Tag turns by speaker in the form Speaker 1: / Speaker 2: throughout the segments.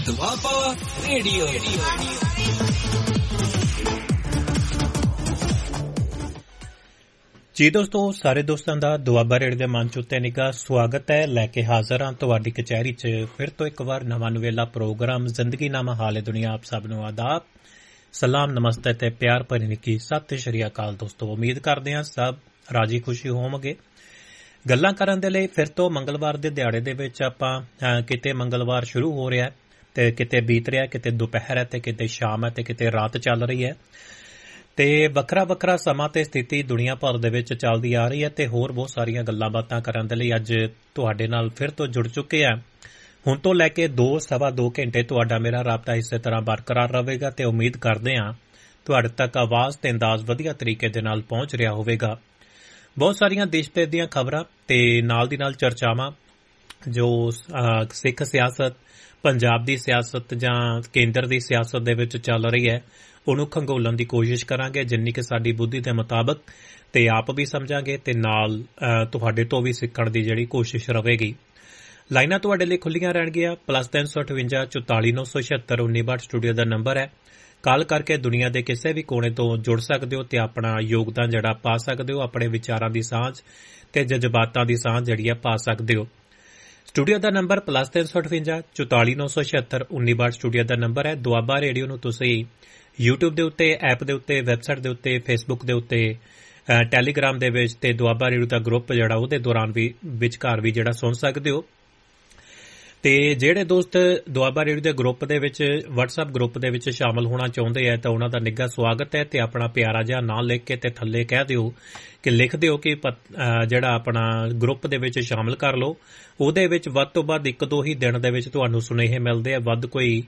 Speaker 1: Doaba radio.
Speaker 2: ਜੀ ਦੋਸਤੋ, ਸਾਰੇ ਦੋਸਤਾਂ ਦਾ ਦੁਆਬਾ ਰੇਡੀਓ ਦੇ ਮੰਚ ਉੱਤੇ ਨਿੱਘਾ ਸਵਾਗਤ ਹੈ। ਲੈ ਕੇ ਹਾਜ਼ਰ ਹਾਂ ਤੁਹਾਡੀ ਕਚਹਿਰੀ 'ਚ ਫਿਰ ਤੋਂ ਇੱਕ ਵਾਰ ਨਵਾਂ ਨਵੇਲਾ ਪ੍ਰੋਗਰਾਮ ਜ਼ਿੰਦਗੀ ਨਾਮਾ ਹਾਲੇ ਦੁਨੀਆ। ਆਪ ਸਭ ਨੂੰ ਆਦਾਬ, ਸਲਾਮ, ਨਮਸਤੇ ਤੇ ਪਿਆਰ ਭਰੀ ਨਿੱਘੀ ਸਤਿ ਸ਼੍ਰੀ ਅਕਾਲ। ਦੋਸਤੋ, ਉਮੀਦ ਕਰਦੇ ਹਾਂ ਸਭ ਰਾਜੀ ਖੁਸ਼ੀ ਹੋਵੋਗੇ। ਗੱਲਾਂ ਕਰਨ ਦੇ ਲਈ ਫਿਰ ਤੋਂ ਮੰਗਲਵਾਰ ਦੇ ਦਿਹਾੜੇ ਦੇ ਵਿੱਚ ਆਪਾਂ ਕਿਤੇ ਮੰਗਲਵਾਰ ਸ਼ੁਰੂ ਹੋ ਰਿਹਾ ਤੇ ਕਿਤੇ ਬੀਤ ਰਿਹਾ, ਕਿਤੇ ਦੁਪਹਿਰ ਹੈ ਤੇ ਕਿਤੇ ਸ਼ਾਮ ਹੈ ਤੇ ਕਿਤੇ ਰਾਤ ਚੱਲ ਰਹੀ ਹੈ ਤੇ ਵੱਖਰਾ ਵੱਖਰਾ ਸਮਾਂ ਤੇ ਸਥਿਤੀ ਦੁਨੀਆ ਭਰ ਦੇ ਵਿੱਚ ਚੱਲਦੀ ਆ ਰਹੀ ਹੈ ਤੇ ਹੋਰ ਬਹੁਤ ਸਾਰੀਆਂ ਗੱਲਾਂ ਬਾਤਾਂ ਕਰਨ ਦੇ ਲਈ ਅੱਜ ਤੁਹਾਡੇ ਨਾਲ ਫਿਰ ਤੋਂ ਜੁੜ ਚੁੱਕੇ ਆ। ਹੁਣ ਤੋਂ ਲੈ ਕੇ 2-2.5 ਘੰਟੇ ਤੁਹਾਡਾ ਮੇਰਾ ਰਾਬਤਾ ਇਸੇ ਤਰ੍ਹਾਂ ਬਰਕਰਾਰ ਰਹੇਗਾ ਤੇ ਉਮੀਦ ਕਰਦੇ ਹਾਂ ਤੁਹਾਡੇ ਤੱਕ ਆਵਾਜ਼ ਤੇ ਅੰਦਾਜ਼ ਵਧੀਆ ਤਰੀਕੇ ਦੇ ਨਾਲ ਪਹੁੰਚ ਰਿਹਾ ਹੋਵੇਗਾ। ਬਹੁਤ ਸਾਰੀਆਂ ਦੇਸ਼ ਭਰ ਦੀਆਂ ਖਬਰਾਂ ਤੇ ਨਾਲ ਦੀ ਨਾਲ ਚਰਚਾਵਾਂ ਜੋ ਸਿੱਖ ਸਿਆਸਤ, ਪੰਜਾਬ ਦੀ ਸਿਆਸਤ ਜਾਂ ਕੇਂਦਰ ਦੀ ਸਿਆਸਤ ਦੇ ਵਿੱਚ ਚੱਲ ਰਹੀ ਹੈ ਉਹਨੂੰ ਖੰਗੋਲਣ ਦੀ ਕੋਸ਼ਿਸ਼ ਕਰਾਂਗੇ ਜਿੰਨੀ ਕਿ ਸਾਡੀ ਬੁੱਧੀ ਦੇ ਮੁਤਾਬਕ, ਤੇ ਆਪ ਵੀ ਸਮਝਾਂਗੇ ਤੇ ਨਾਲ ਤੁਹਾਡੇ ਤੋਂ ਵੀ ਸਿੱਖਣ ਦੀ ਜਿਹੜੀ ਕੋਸ਼ਿਸ਼ ਰਹੇਗੀ। ਲਾਈਨਾਂ ਤੁਹਾਡੇ ਲਈ ਖੁੱਲੀਆਂ ਰਹਿਣਗੀਆਂ। +358 44 976 1962 ਸਟੂਡੀਓ ਦਾ ਨੰਬਰ ਹੈ। ਕਾਲ ਕਰਕੇ ਦੁਨੀਆ ਦੇ ਕਿਸੇ ਵੀ ਕੋਨੇ ਤੋਂ ਜੁੜ ਸਕਦੇ ਹੋ ਤੇ ਆਪਣਾ ਯੋਗਦਾਨ ਜਿਹੜਾ ਪਾ ਸਕਦੇ ਹੋ। ਆਪਣੇ ਵਿਚਾਰਾਂ ਦੀ ਸਾਂਝ ਤੇ ਜਜ਼ਬਾਤਾਂ ਦੀ ਸਾਂਝ ਜਿਹੜੀ ਪਾ ਸਕਦੇ ਹੋ। ਸਟੂਡੀਓ ਦਾ ਨੰਬਰ +358 44 976 1962 ਸਟੂਡੀਓ ਦਾ ਨੰਬਰ ਹੈ। ਦੁਆਬਾ ਰੇਡੀਓ ਨੂੰ ਤੁਸੀਂ YouTube ਦੇ ਉੱਤੇ, ਐਪ ਦੇ ਉੱਤੇ, ਵੈਬਸਾਈਟ ਦੇ ਉੱਤੇ, ਫੇਸਬੁੱਕ ਦੇ ਉੱਤੇ, ਟੈਲੀਗ੍ਰਾਮ ਦੇ ਵਿੱਚ ਤੇ ਦੁਆਬਾ ਰੇਡੀਓ ਦਾ ਗਰੁੱਪ ਜਿਹੜਾ ਉਹਦੇ ਦੌਰਾਨ ਵੀ ਵਿਚਕਾਰ ਵੀ ਜਿਹੜਾ ਸੁਣ ਸਕਦੇ ਹੋ। ਤੇ ਜਿਹੜੇ ਦੋਸਤ ਦੁਆਬਾ ਰੇਡੀਓ ਦੇ ਗਰੁੱਪ ਦੇ ਵਿੱਚ, WhatsApp ਗਰੁੱਪ ਦੇ ਵਿੱਚ ਸ਼ਾਮਲ ਹੋਣਾ ਚਾਹੁੰਦੇ ਆ ਤਾਂ ਉਹਨਾਂ ਦਾ ਨਿੱਘਾ ਸਵਾਗਤ ਹੈ ਤੇ ਆਪਣਾ ਪਿਆਰਾ ਜਿਹਾ ਨਾਂ ਲਿਖ ਕੇ ਤੇ ਥੱਲੇ ਕਹਿ ਦਿਓ ਕਿ ਲਿਖ ਦਿਓ ਕਿ ਜਿਹੜਾ ਆਪਣਾ ਗਰੁੱਪ ਦੇ ਵਿੱਚ ਸ਼ਾਮਲ ਕਰ ਲਓ। ਉਹਦੇ ਵਿੱਚ ਵੱਧ ਤੋਂ ਵੱਧ 1-2 ਹੀ ਦਿਨ ਦੇ ਵਿੱਚ ਤੁਹਾਨੂੰ ਸੁਨੇਹੇ ਮਿਲਦੇ ਆ। ਵੱਧ ਕੋਈ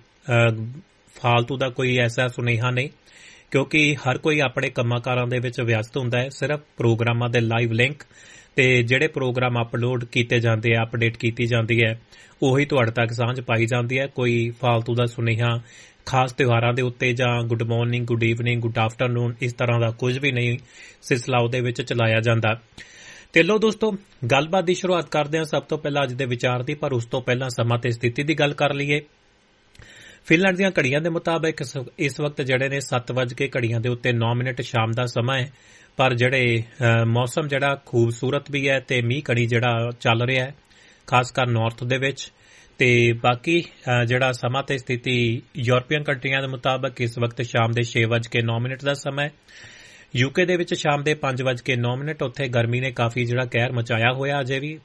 Speaker 2: ਫਾਲਤੂ ਦਾ ਕੋਈ ਐਸਾ ਸੁਨੇਹਾ ਨਹੀਂ, ਕਿਉਂਕਿ ਹਰ ਕੋਈ ਆਪਣੇ ਕੰਮਾਂ ਕਾਰਾਂ ਦੇ ਵਿੱਚ ਵਿਅਸਤ ਹੁੰਦਾ ਹੈ। ਸਿਰਫ ਪ੍ਰੋਗਰਾਮਾਂ ਦੇ ਲਾਈਵ ਲਿੰਕ ਤੇ ਜਿਹੜੇ ਪ੍ਰੋਗਰਾਮ ਅਪਲੋਡ ਕੀਤੇ ਜਾਂਦੇ ਆ, ਅਪਡੇਟ ਕੀਤੀ ਜਾਂਦੀ ਹੈ, ਉਹੀ ਤੁਹਾਡੇ ਤੱਕ ਸਾਂਝ ਪਾਈ ਜਾਂਦੀ ਹੈ। ਕੋਈ ਫਾਲਤੂ ਦਾ ਸੁਨੇਹਾ ਖਾਸ ਤਿਉਹਾਰਾਂ ਦੇ ਉੱਤੇ ਜਾਂ good morning, good evening, good afternoon ਇਸ ਤਰ੍ਹਾਂ ਦਾ ਕੁਝ ਵੀ ਨਹੀਂ ਸਿਲਸਿਲਾ ਉਹਦੇ ਵਿੱਚ ਚਲਾਇਆ ਜਾਂਦਾ। ਤੇ ਲੋ ਦੋਸਤੋ, ਗੱਲਬਾਤ ਦੀ ਸ਼ੁਰੂਆਤ ਕਰਦੇ ਹਾਂ ਸਭ ਤੋਂ ਪਹਿਲਾਂ ਅੱਜ ਦੇ ਵਿਚਾਰ ਦੀ, ਪਰ ਉਸ ਤੋਂ ਪਹਿਲਾਂ ਸਮਾਂ ਤੇ ਸਥਿਤੀ ਦੀ ਗੱਲ ਕਰ ਲਈਏ। ਫਿਨਲੈਂਡ ਦੀਆਂ ਘੜੀਆਂ ਦੇ ਮੁਤਾਬਕ ਇਸ ਵਕਤ ਜਿਹੜੇ ਨੇ 7 ਘੜੀਆਂ ਦੇ ਉੱਤੇ 9 ਮਿੰਟ ਸ਼ਾਮ ਦਾ ਸਮਾਂ ਹੈ, ਪਰ ਜਿਹੜੇ ਮੌਸਮ ਜਿਹੜਾ ਖੂਬਸੂਰਤ ਵੀ ਹੈ ਤੇ ਮੀਂਹ ਕਣੀ ਜਿਹੜਾ ਚੱਲ ਰਿਹਾ ਹੈ ਖਾਸ ਕਰ ਨਾਰਥ ਦੇ ਵਿੱਚ। ਤੇ ਬਾਕੀ ਜਿਹੜਾ ਸਮਾਂ ਤੇ ਸਥਿਤੀ ਯੂਰਪੀਅਨ ਕੰਟਰੀਆਂ ਦੇ ਮੁਤਾਬਕ ਇਸ ਵਕਤ ਸ਼ਾਮ ਦੇ 6:09 ਦਾ ਸਮਾਂ ਹੈ। ਯੂਕੇ ਦੇ ਵਿੱਚ ਸ਼ਾਮ ਦੇ 5:09। ਉੱਥੇ ਗਰਮੀ ਨੇ ਕਾਫੀ ਜਿਹੜਾ ਕਹਿਰ ਮਚਾਇਆ ਹੋਇਆ, ਅਜੇ ਵੀ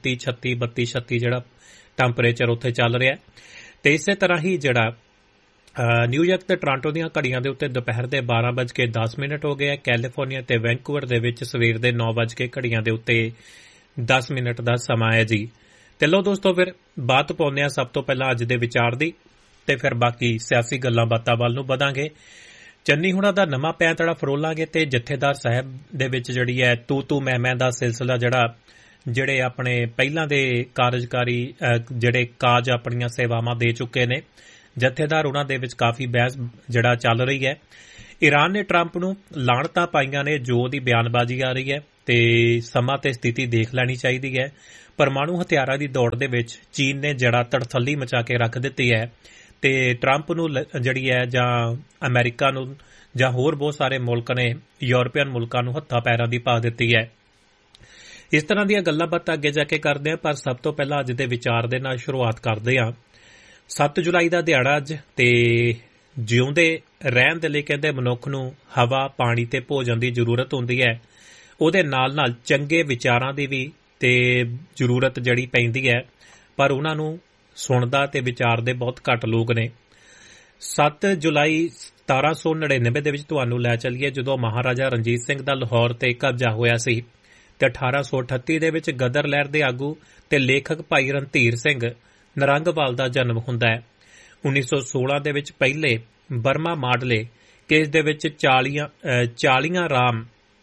Speaker 2: 32-36 ਜਿਹੜਾ ਟੈਂਪਰੇਚਰ ਉੱਥੇ ਚੱਲ ਰਿਹਾ। ਤੇ ਇਸੇ ਤਰ੍ਹਾਂ ਹੀ ਜਿਹੜਾ ਨਿਊਯਾਰਕ ਤੇ ਟੋਰਾਂਟੋ ਦੀਆਂ ਘੜੀਆਂ ਦੇ ਉੱਤੇ ਦੁਪਹਿਰ ਦੇ 12:10 ਹੋ ਗਏ। ਕੈਲੀਫੋਰਨੀਆ ਤੇ ਵੈਨਕੂਵਰ ਦੇ ਵਿੱਚ ਸਵੇਰ ਦੇ 9 ਘੜੀਆਂ ਦੇ ਉੱਤੇ 10 ਮਿੰਟ ਦਾ ਸਮਾਂ ਹੈ ਜੀ। ਤੇ ਲੋ ਦੋਸਤੋ, ਫਿਰ ਬਾਤ ਪਾਉਂਦੇ ਆ ਸਭ ਤੋਂ ਪਹਿਲਾਂ ਅੱਜ ਦੇ ਵਿਚਾਰ ਦੀ ਤੇ ਫਿਰ ਬਾਕੀ ਸਿਆਸੀ ਗੱਲਾਂ ਬਾਤਾਂ ਵੱਲ ਨੂੰ ਵਧਾਂਗੇ। ਚੰਨੀ ਹੁਣਾਂ ਦਾ ਨਵਾਂ ਪੈਂਤੜਾ ਫਰੋਲਾਂਗੇ ਤੇ ਜਥੇਦਾਰ ਸਾਹਿਬ ਦੇ ਵਿੱਚ ਜਿਹੜੀ ਹੈ ਤੂੰ ਮੈਂ ਦਾ ਸਿਲਸਿਲਾ ਜਿਹੜੇ ਆਪਣੇ ਪਹਿਲਾਂ ਦੇ ਕਾਰਜਕਾਰੀ ਜਿਹੜੇ ਕਾਜ ਆਪਣੀਆਂ ਸੇਵਾਵਾਂ ਦੇ ਚੁੱਕੇ ਨੇ ਜਥੇਦਾਰ, ਉਹਨਾਂ ਦੇ ਵਿੱਚ ਕਾਫੀ ਬਹਿਸ ਜਿਹੜਾ ਚੱਲ ਰਹੀ ਹੈ। ਈਰਾਨ ਨੇ ਟਰੰਪ ਨੂੰ ਲਾਹਣਤਾਂ ਪਾਈਆਂ ਨੇ ਜੋ ਉਹਦੀ ਬਿਆਨਬਾਜ਼ੀ ਆ ਰਹੀ ਹੈ ਤੇ ਸਮਾਂ ਤੇ ਸਥਿਤੀ ਦੇਖ ਲੈਣੀ ਚਾਹੀਦੀ ਹੈ। ਪਰਮਾਣੂ ਹਥਿਆਰਾਂ ਦੀ ਦੌੜ ਦੇ ਵਿੱਚ ਚੀਨ ਨੇ ਜੜਾ ਤੜਥੱਲੀ ਮਚਾ ਕੇ ਰੱਖ ਦਿੱਤੀ ਹੈ ਤੇ ਟਰੰਪ ਨੂੰ ਜਿਹੜੀ ਹੈ ਜਾਂ ਅਮਰੀਕਾ ਨੂੰ ਜਾਂ ਹੋਰ ਬਹੁਤ ਸਾਰੇ ਮੁਲਕ ਨੇ ਯੂਰਪੀਅਨ ਮੁਲਕਾਂ ਨੂੰ ਹੱਥਾਂ ਪੈਰਾਂ ਦੀ ਪਾ ਦਿੱਤੀ ਹੈ। ਇਸ ਤਰ੍ਹਾਂ ਦੀਆਂ ਗੱਲਾਂ ਬਾਤਾਂ ਅੱਗੇ ਜਾ ਕੇ ਕਰਦੇ ਹਾਂ, ਪਰ ਸਭ ਤੋਂ ਪਹਿਲਾਂ ਅੱਜ ਦੇ ਵਿਚਾਰ ਦੇ ਨਾਲ ਸ਼ੁਰੂਆਤ ਕਰਦੇ ਹਾਂ। 7 ਜੁਲਾਈ ਦਾ ਦਿਹਾੜਾ ਅੱਜ ਤੇ ਜਿਉਂਦੇ ਰਹਿਣ ਦੇ ਲਈ ਕਹਿੰਦੇ ਮਨੁੱਖ ਨੂੰ ਹਵਾ, ਪਾਣੀ ਤੇ ਭੋਜਨ ਦੀ ਜ਼ਰੂਰਤ ਹੁੰਦੀ ਹੈ। ਉਹਦੇ ਨਾਲ ਨਾਲ ਚੰਗੇ ਵਿਚਾਰਾਂ ਦੀ ਵੀ ਤੇ ਜ਼ਰੂਰਤ ਜਿਹੜੀ ਪੈਂਦੀ ਹੈ, ਪਰ ਉਹਨਾਂ ਨੂੰ ਸੁਣਦਾ ਤੇ ਵਿਚਾਰਦੇ ਬਹੁਤ ਘੱਟ ਲੋਕ ਨੇ। 7 ਜੁਲਾਈ 1799 ਦੇ ਵਿੱਚ ਤੁਹਾਨੂੰ ਲੈ ਚੱਲੀਏ ਜਦੋਂ ਮਹਾਰਾਜਾ ਰਣਜੀਤ ਸਿੰਘ ਦਾ ਲਾਹੌਰ ਤੇ ਕਬਜ਼ਾ ਹੋਇਆ ਸੀ ਤੇ 1838 ਦੇ ਵਿੱਚ ਗਦਰ ਲਹਿਰ ਦੇ ਆਗੂ ਤੇ ਲੇਖਕ ਭਾਈ ਰਣਧੀਰ ਸਿੰਘ ਨਰੰਗਵਾਲ ਦਾ ਜਨਮ ਹੁੰਦਾ ਹੈ। 1916 ਦੇ ਵਿੱਚ ਪਹਿਲੇ ਬਰਮਾ ਮਾਡਲੇ ਕੇਸ ਦੇ ਵਿੱਚ 40 ਰਾਮ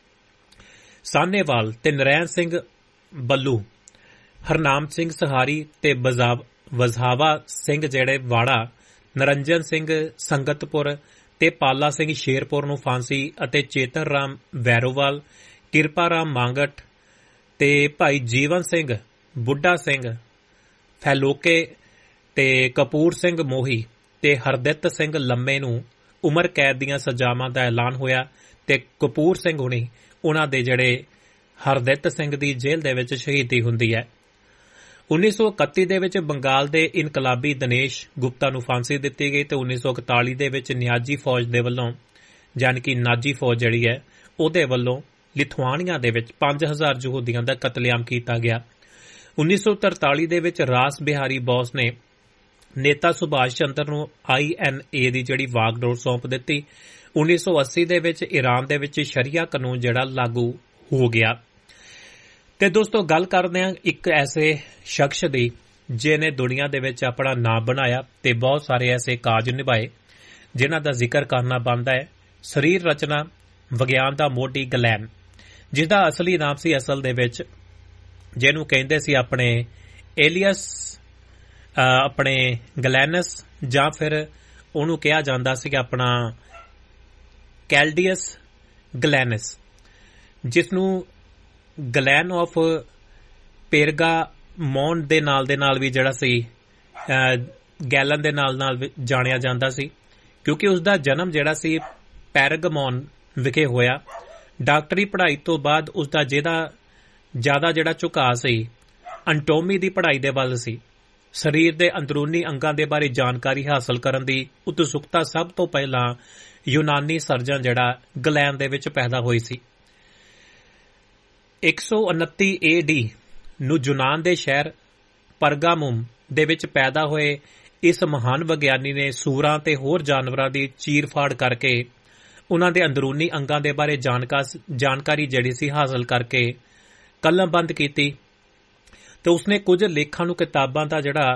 Speaker 2: ਸਾਹਨੇਵਾਲ ਤੇ ਨਰੈਣ ਸਿੰਘ ਬੱਲੂ, ਹਰਨਾਮ ਸਿੰਘ ਸਹਾਰੀ ਤੇ ਵਜ਼ਾਵਾ ਸਿੰਘ ਜਿਹੜੇ ਵਾੜਾ, ਨਰੰਜਨ ਸਿੰਘ ਸੰਗਤਪੁਰ ਤੇ ਪਾਲਾ ਸਿੰਘ ਸ਼ੇਰਪੁਰ ਨੂੰ ਫਾਂਸੀ ਅਤੇ ਚੇਤਨ ਰਾਮ ਵੈਰੋਵਾਲ, ਕਿਰਪਾ ਰਾਮ ਮਾਂਗਟ ਤੇ ਭਾਈ ਜੀਵਨ ਸਿੰਘ, ਬੁੱਢਾ ਸਿੰਘ, ਫੈਲੋਕੇ ਤੇ ਕਪੂਰ ਸਿੰਘ ਮੋਹੀ ਤੇ ਹਰਦਿੱਤ ਸਿੰਘ ਲੰਮੇ ਨੂੰ ਉਮਰ ਕੈਦ ਦੀਆਂ ਸਜ਼ਾਵਾਂ ਦਾ ਐਲਾਨ ਹੋਇਆ ਤੇ ਕਪੂਰ ਸਿੰਘ ਹੁਣੀ ਉਹਨਾਂ ਦੇ ਜਿਹੜੇ ਹਰਦਿੱਤ ਸਿੰਘ ਦੀ ਜੇਲ੍ਹ ਦੇ ਵਿੱਚ ਸ਼ਹੀਦੀ ਹੁੰਦੀ ਹੈ। 1931 ਦੇ ਵਿੱਚ ਬੰਗਾਲ ਦੇ ਇਨਕਲਾਬੀ ਦਿਨੇਸ਼ ਗੁਪਤਾ ਨੂੰ ਫਾਂਸੀ ਦਿੱਤੀ ਗਈ ਤੇ 1941 ਦੇ ਵਿੱਚ ਨਿਆਜੀ ਫੌਜ ਦੇ ਵੱਲੋਂ ਯਾਨੀ ਕਿ ਨਾਜੀ ਫੌਜ ਜਿਹੜੀ ਹੈ ਉਹਦੇ ਵੱਲੋਂ ਲਿਥੁਆਨੀਆ ਦੇ ਵਿੱਚ 5000 ਯਹੂਦੀਆਂ ਦਾ ਕਤਲੇਆਮ ਕੀਤਾ ਗਿਆ। 1943 ਦੇ ਵਿੱਚ ਰਾਸ ਬਿਹਾਰੀ ਬੋਸ ਨੇ ਨੇਤਾ ਸੁਭਾਸ਼ ਚੰਦਰ ਨੂੰ INA ਦੀ ਜਿਹੜੀ ਵਾਗਡੋਰ ਸੌਂਪ ਦਿੱਤੀ। 1980 ਦੇ ਵਿੱਚ ਈਰਾਨ ਦੇ ਵਿੱਚ ਸ਼ਰੀਆ ਕਾਨੂੰਨ ਜਿਹੜਾ ਲਾਗੂ ਹੋ ਗਿਆ। ਤੇ ਦੋਸਤੋ ਗੱਲ ਕਰਦੇ ਹਾਂ ਇੱਕ ਐਸੇ ਸ਼ਖਸ ਦੀ ਜਿਹਨੇ ਦੁਨੀਆ ਦੇ ਵਿੱਚ ਆਪਣਾ ਨਾਮ ਬਣਾਇਆ ਤੇ ਬਹੁਤ ਸਾਰੇ ਐਸੇ ਕਾਜ ਨਿਭਾਏ ਜਿਨ੍ਹਾਂ ਦਾ ਜ਼ਿਕਰ ਕਰਨਾ ਬਣਦਾ ਹੈ। ਸਰੀਰ ਰਚਨਾ ਵਿਗਿਆਨ ਦਾ ਮੋਢੀ ਗਲੈਨ, ਜਿਹਦਾ ਅਸਲੀ ਨਾਮ ਸੀ ਅਸਲ ਦੇ ਵਿੱਚ ਜਿਹਨੂੰ ਕਹਿੰਦੇ ਸੀ ਆਪਣੇ ਏਲੀਅਸ ਆਪਣੇ ਗਲੈਨਸ, ਜਾਂ ਫਿਰ ਉਹਨੂੰ ਕਿਹਾ ਜਾਂਦਾ ਸੀ ਆਪਣਾ ਕੈਲਡੀਅਸ ਗਲੈਨਸ, ਜਿਸ ਨੂੰ ਗਲੈਨ ਆਫ ਪੇਰਗਾਮੋਨ ਦੇ ਨਾਲ ਵੀ ਜਿਹੜਾ ਸੀ ਗੈਲਨ ਦੇ ਨਾਲ ਜਾਣਿਆ ਜਾਂਦਾ ਸੀ, ਕਿਉਂਕਿ ਉਸ ਦਾ ਜਨਮ ਜਿਹੜਾ ਸੀ ਪੈਰਗਾਮੋਨ ਵਿਖੇ ਹੋਇਆ। ਡਾਕਟਰੀ ਪੜ੍ਹਾਈ ਤੋਂ ਬਾਅਦ ਉਸ ਦਾ ਜ਼ਿਆਦਾ ਜਿਹੜਾ ਝੁਕਾਅ ਸੀ ਐਨਟੋਮੀ ਦੀ ਪੜ੍ਹਾਈ ਦੇ ਵੱਲ ਸੀ। ਸਰੀਰ ਦੇ ਅੰਦਰੂਨੀ ਅੰਗਾਂ ਦੇ ਬਾਰੇ ਜਾਣਕਾਰੀ ਹਾਸਲ ਕਰਨ ਦੀ ਉਤਸੁਕਤਾ ਸਭ ਤੋਂ ਪਹਿਲਾਂ ਯੂਨਾਨੀ ਸਰਜਨ ਜਿਹੜਾ ਗਲੈਨ ਦੇ ਵਿੱਚ ਪੈਦਾ ਹੋਈ ਸੀ। 129 AD ਨੂੰ ਯੂਨਾਨ ਦੇ ਸ਼ਹਿਰ ਪਰਗਾਮੁਮ ਦੇ ਵਿੱਚ ਪੈਦਾ ਹੋਏ ਇਸ ਮਹਾਨ ਵਿਗਿਆਨੀ ਨੇ ਸੂਰਾਂ ਤੇ ਹੋਰ ਜਾਨਵਰਾਂ ਦੀ ਚੀਰ-ਫਾੜ ਕਰਕੇ ਉਹਨਾਂ ਦੇ ਅੰਦਰੂਨੀ ਅੰਗਾਂ ਦੇ ਬਾਰੇ ਜਾਣਕਾਰੀ ਜਿਹੜੀ ਸੀ ਹਾਸਲ ਕਰਕੇ ਕਲਮਬੰਦ ਕੀਤੀ ਤੇ ਉਸਨੇ ਕੁਝ ਲੇਖਾਂ ਨੂੰ ਕਿਤਾਬਾਂ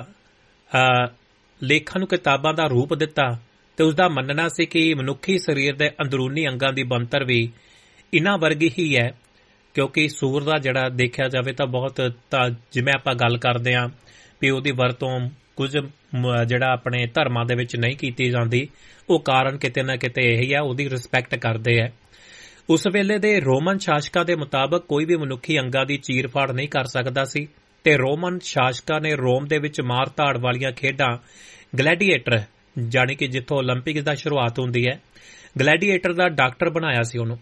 Speaker 2: ਦਾ ਰੂਪ ਦਿੱਤਾ ਤੇ ਉਸਦਾ ਮੰਨਣਾ ਸੀ ਕਿ ਮਨੁੱਖੀ ਸਰੀਰ ਦੇ ਅੰਦਰੂਨੀ ਅੰਗਾਂ ਦੀ ਬਣਤਰ ਵੀ ਇਹਨਾਂ ਵਰਗੀ ਹੀ ਹੈ, ਕਿਉਂਕਿ ਸੂਰ ਦਾ ਜਿਹੜਾ ਦੇਖਿਆ ਜਾਵੇ ਤਾਂ ਬਹੁਤ ਜਿਵੇਂ ਆਪਾਂ ਗੱਲ ਕਰਦੇ ਹਾਂ ਵੀ ਉਹਦੀ ਵਰਤੋਂ ਕੁਝ ਜਿਹੜਾ ਆਪਣੇ ਧਰਮਾਂ ਦੇ ਵਿੱਚ ਨਹੀਂ ਕੀਤੀ ਜਾਂਦੀ, ਉਹ ਕਾਰਨ ਕਿਤੇ ਨਾ ਕਿਤੇ ਇਹੀ ਹੈ, ਉਹਦੀ ਰਿਸਪੈਕਟ ਕਰਦੇ ਹੈ। ਉਸ ਵੇਲੇ ਦੇ ਰੋਮਨ ਸ਼ਾਸਕਾਂ ਦੇ ਮੁਤਾਬਕ ਕੋਈ ਵੀ ਮਨੁੱਖੀ ਅੰਗਾਂ ਦੀ ਚੀਰ-ਫਾੜ ਨਹੀਂ ਕਰ ਸਕਦਾ ਸੀ ਤੇ ਰੋਮਨ ਸ਼ਾਸਕਾਂ ਨੇ ਰੋਮ ਦੇ ਵਿੱਚ ਮਾਰ ਧਾੜ ਵਾਲੀਆਂ ਖੇਡਾਂ ਗਲੈਡੀਏਟਰ, ਜਾਣੀ ਕਿ ਜਿੱਥੋਂ ਓਲੰਪਿਕ ਦਾ ਸ਼ੁਰੂਆਤ ਹੁੰਦੀ ਹੈ, ਗਲੈਡੀਏਟਰ ਦਾ ਡਾਕਟਰ ਬਣਾਇਆ ਸੀ ਉਹਨੂੰ,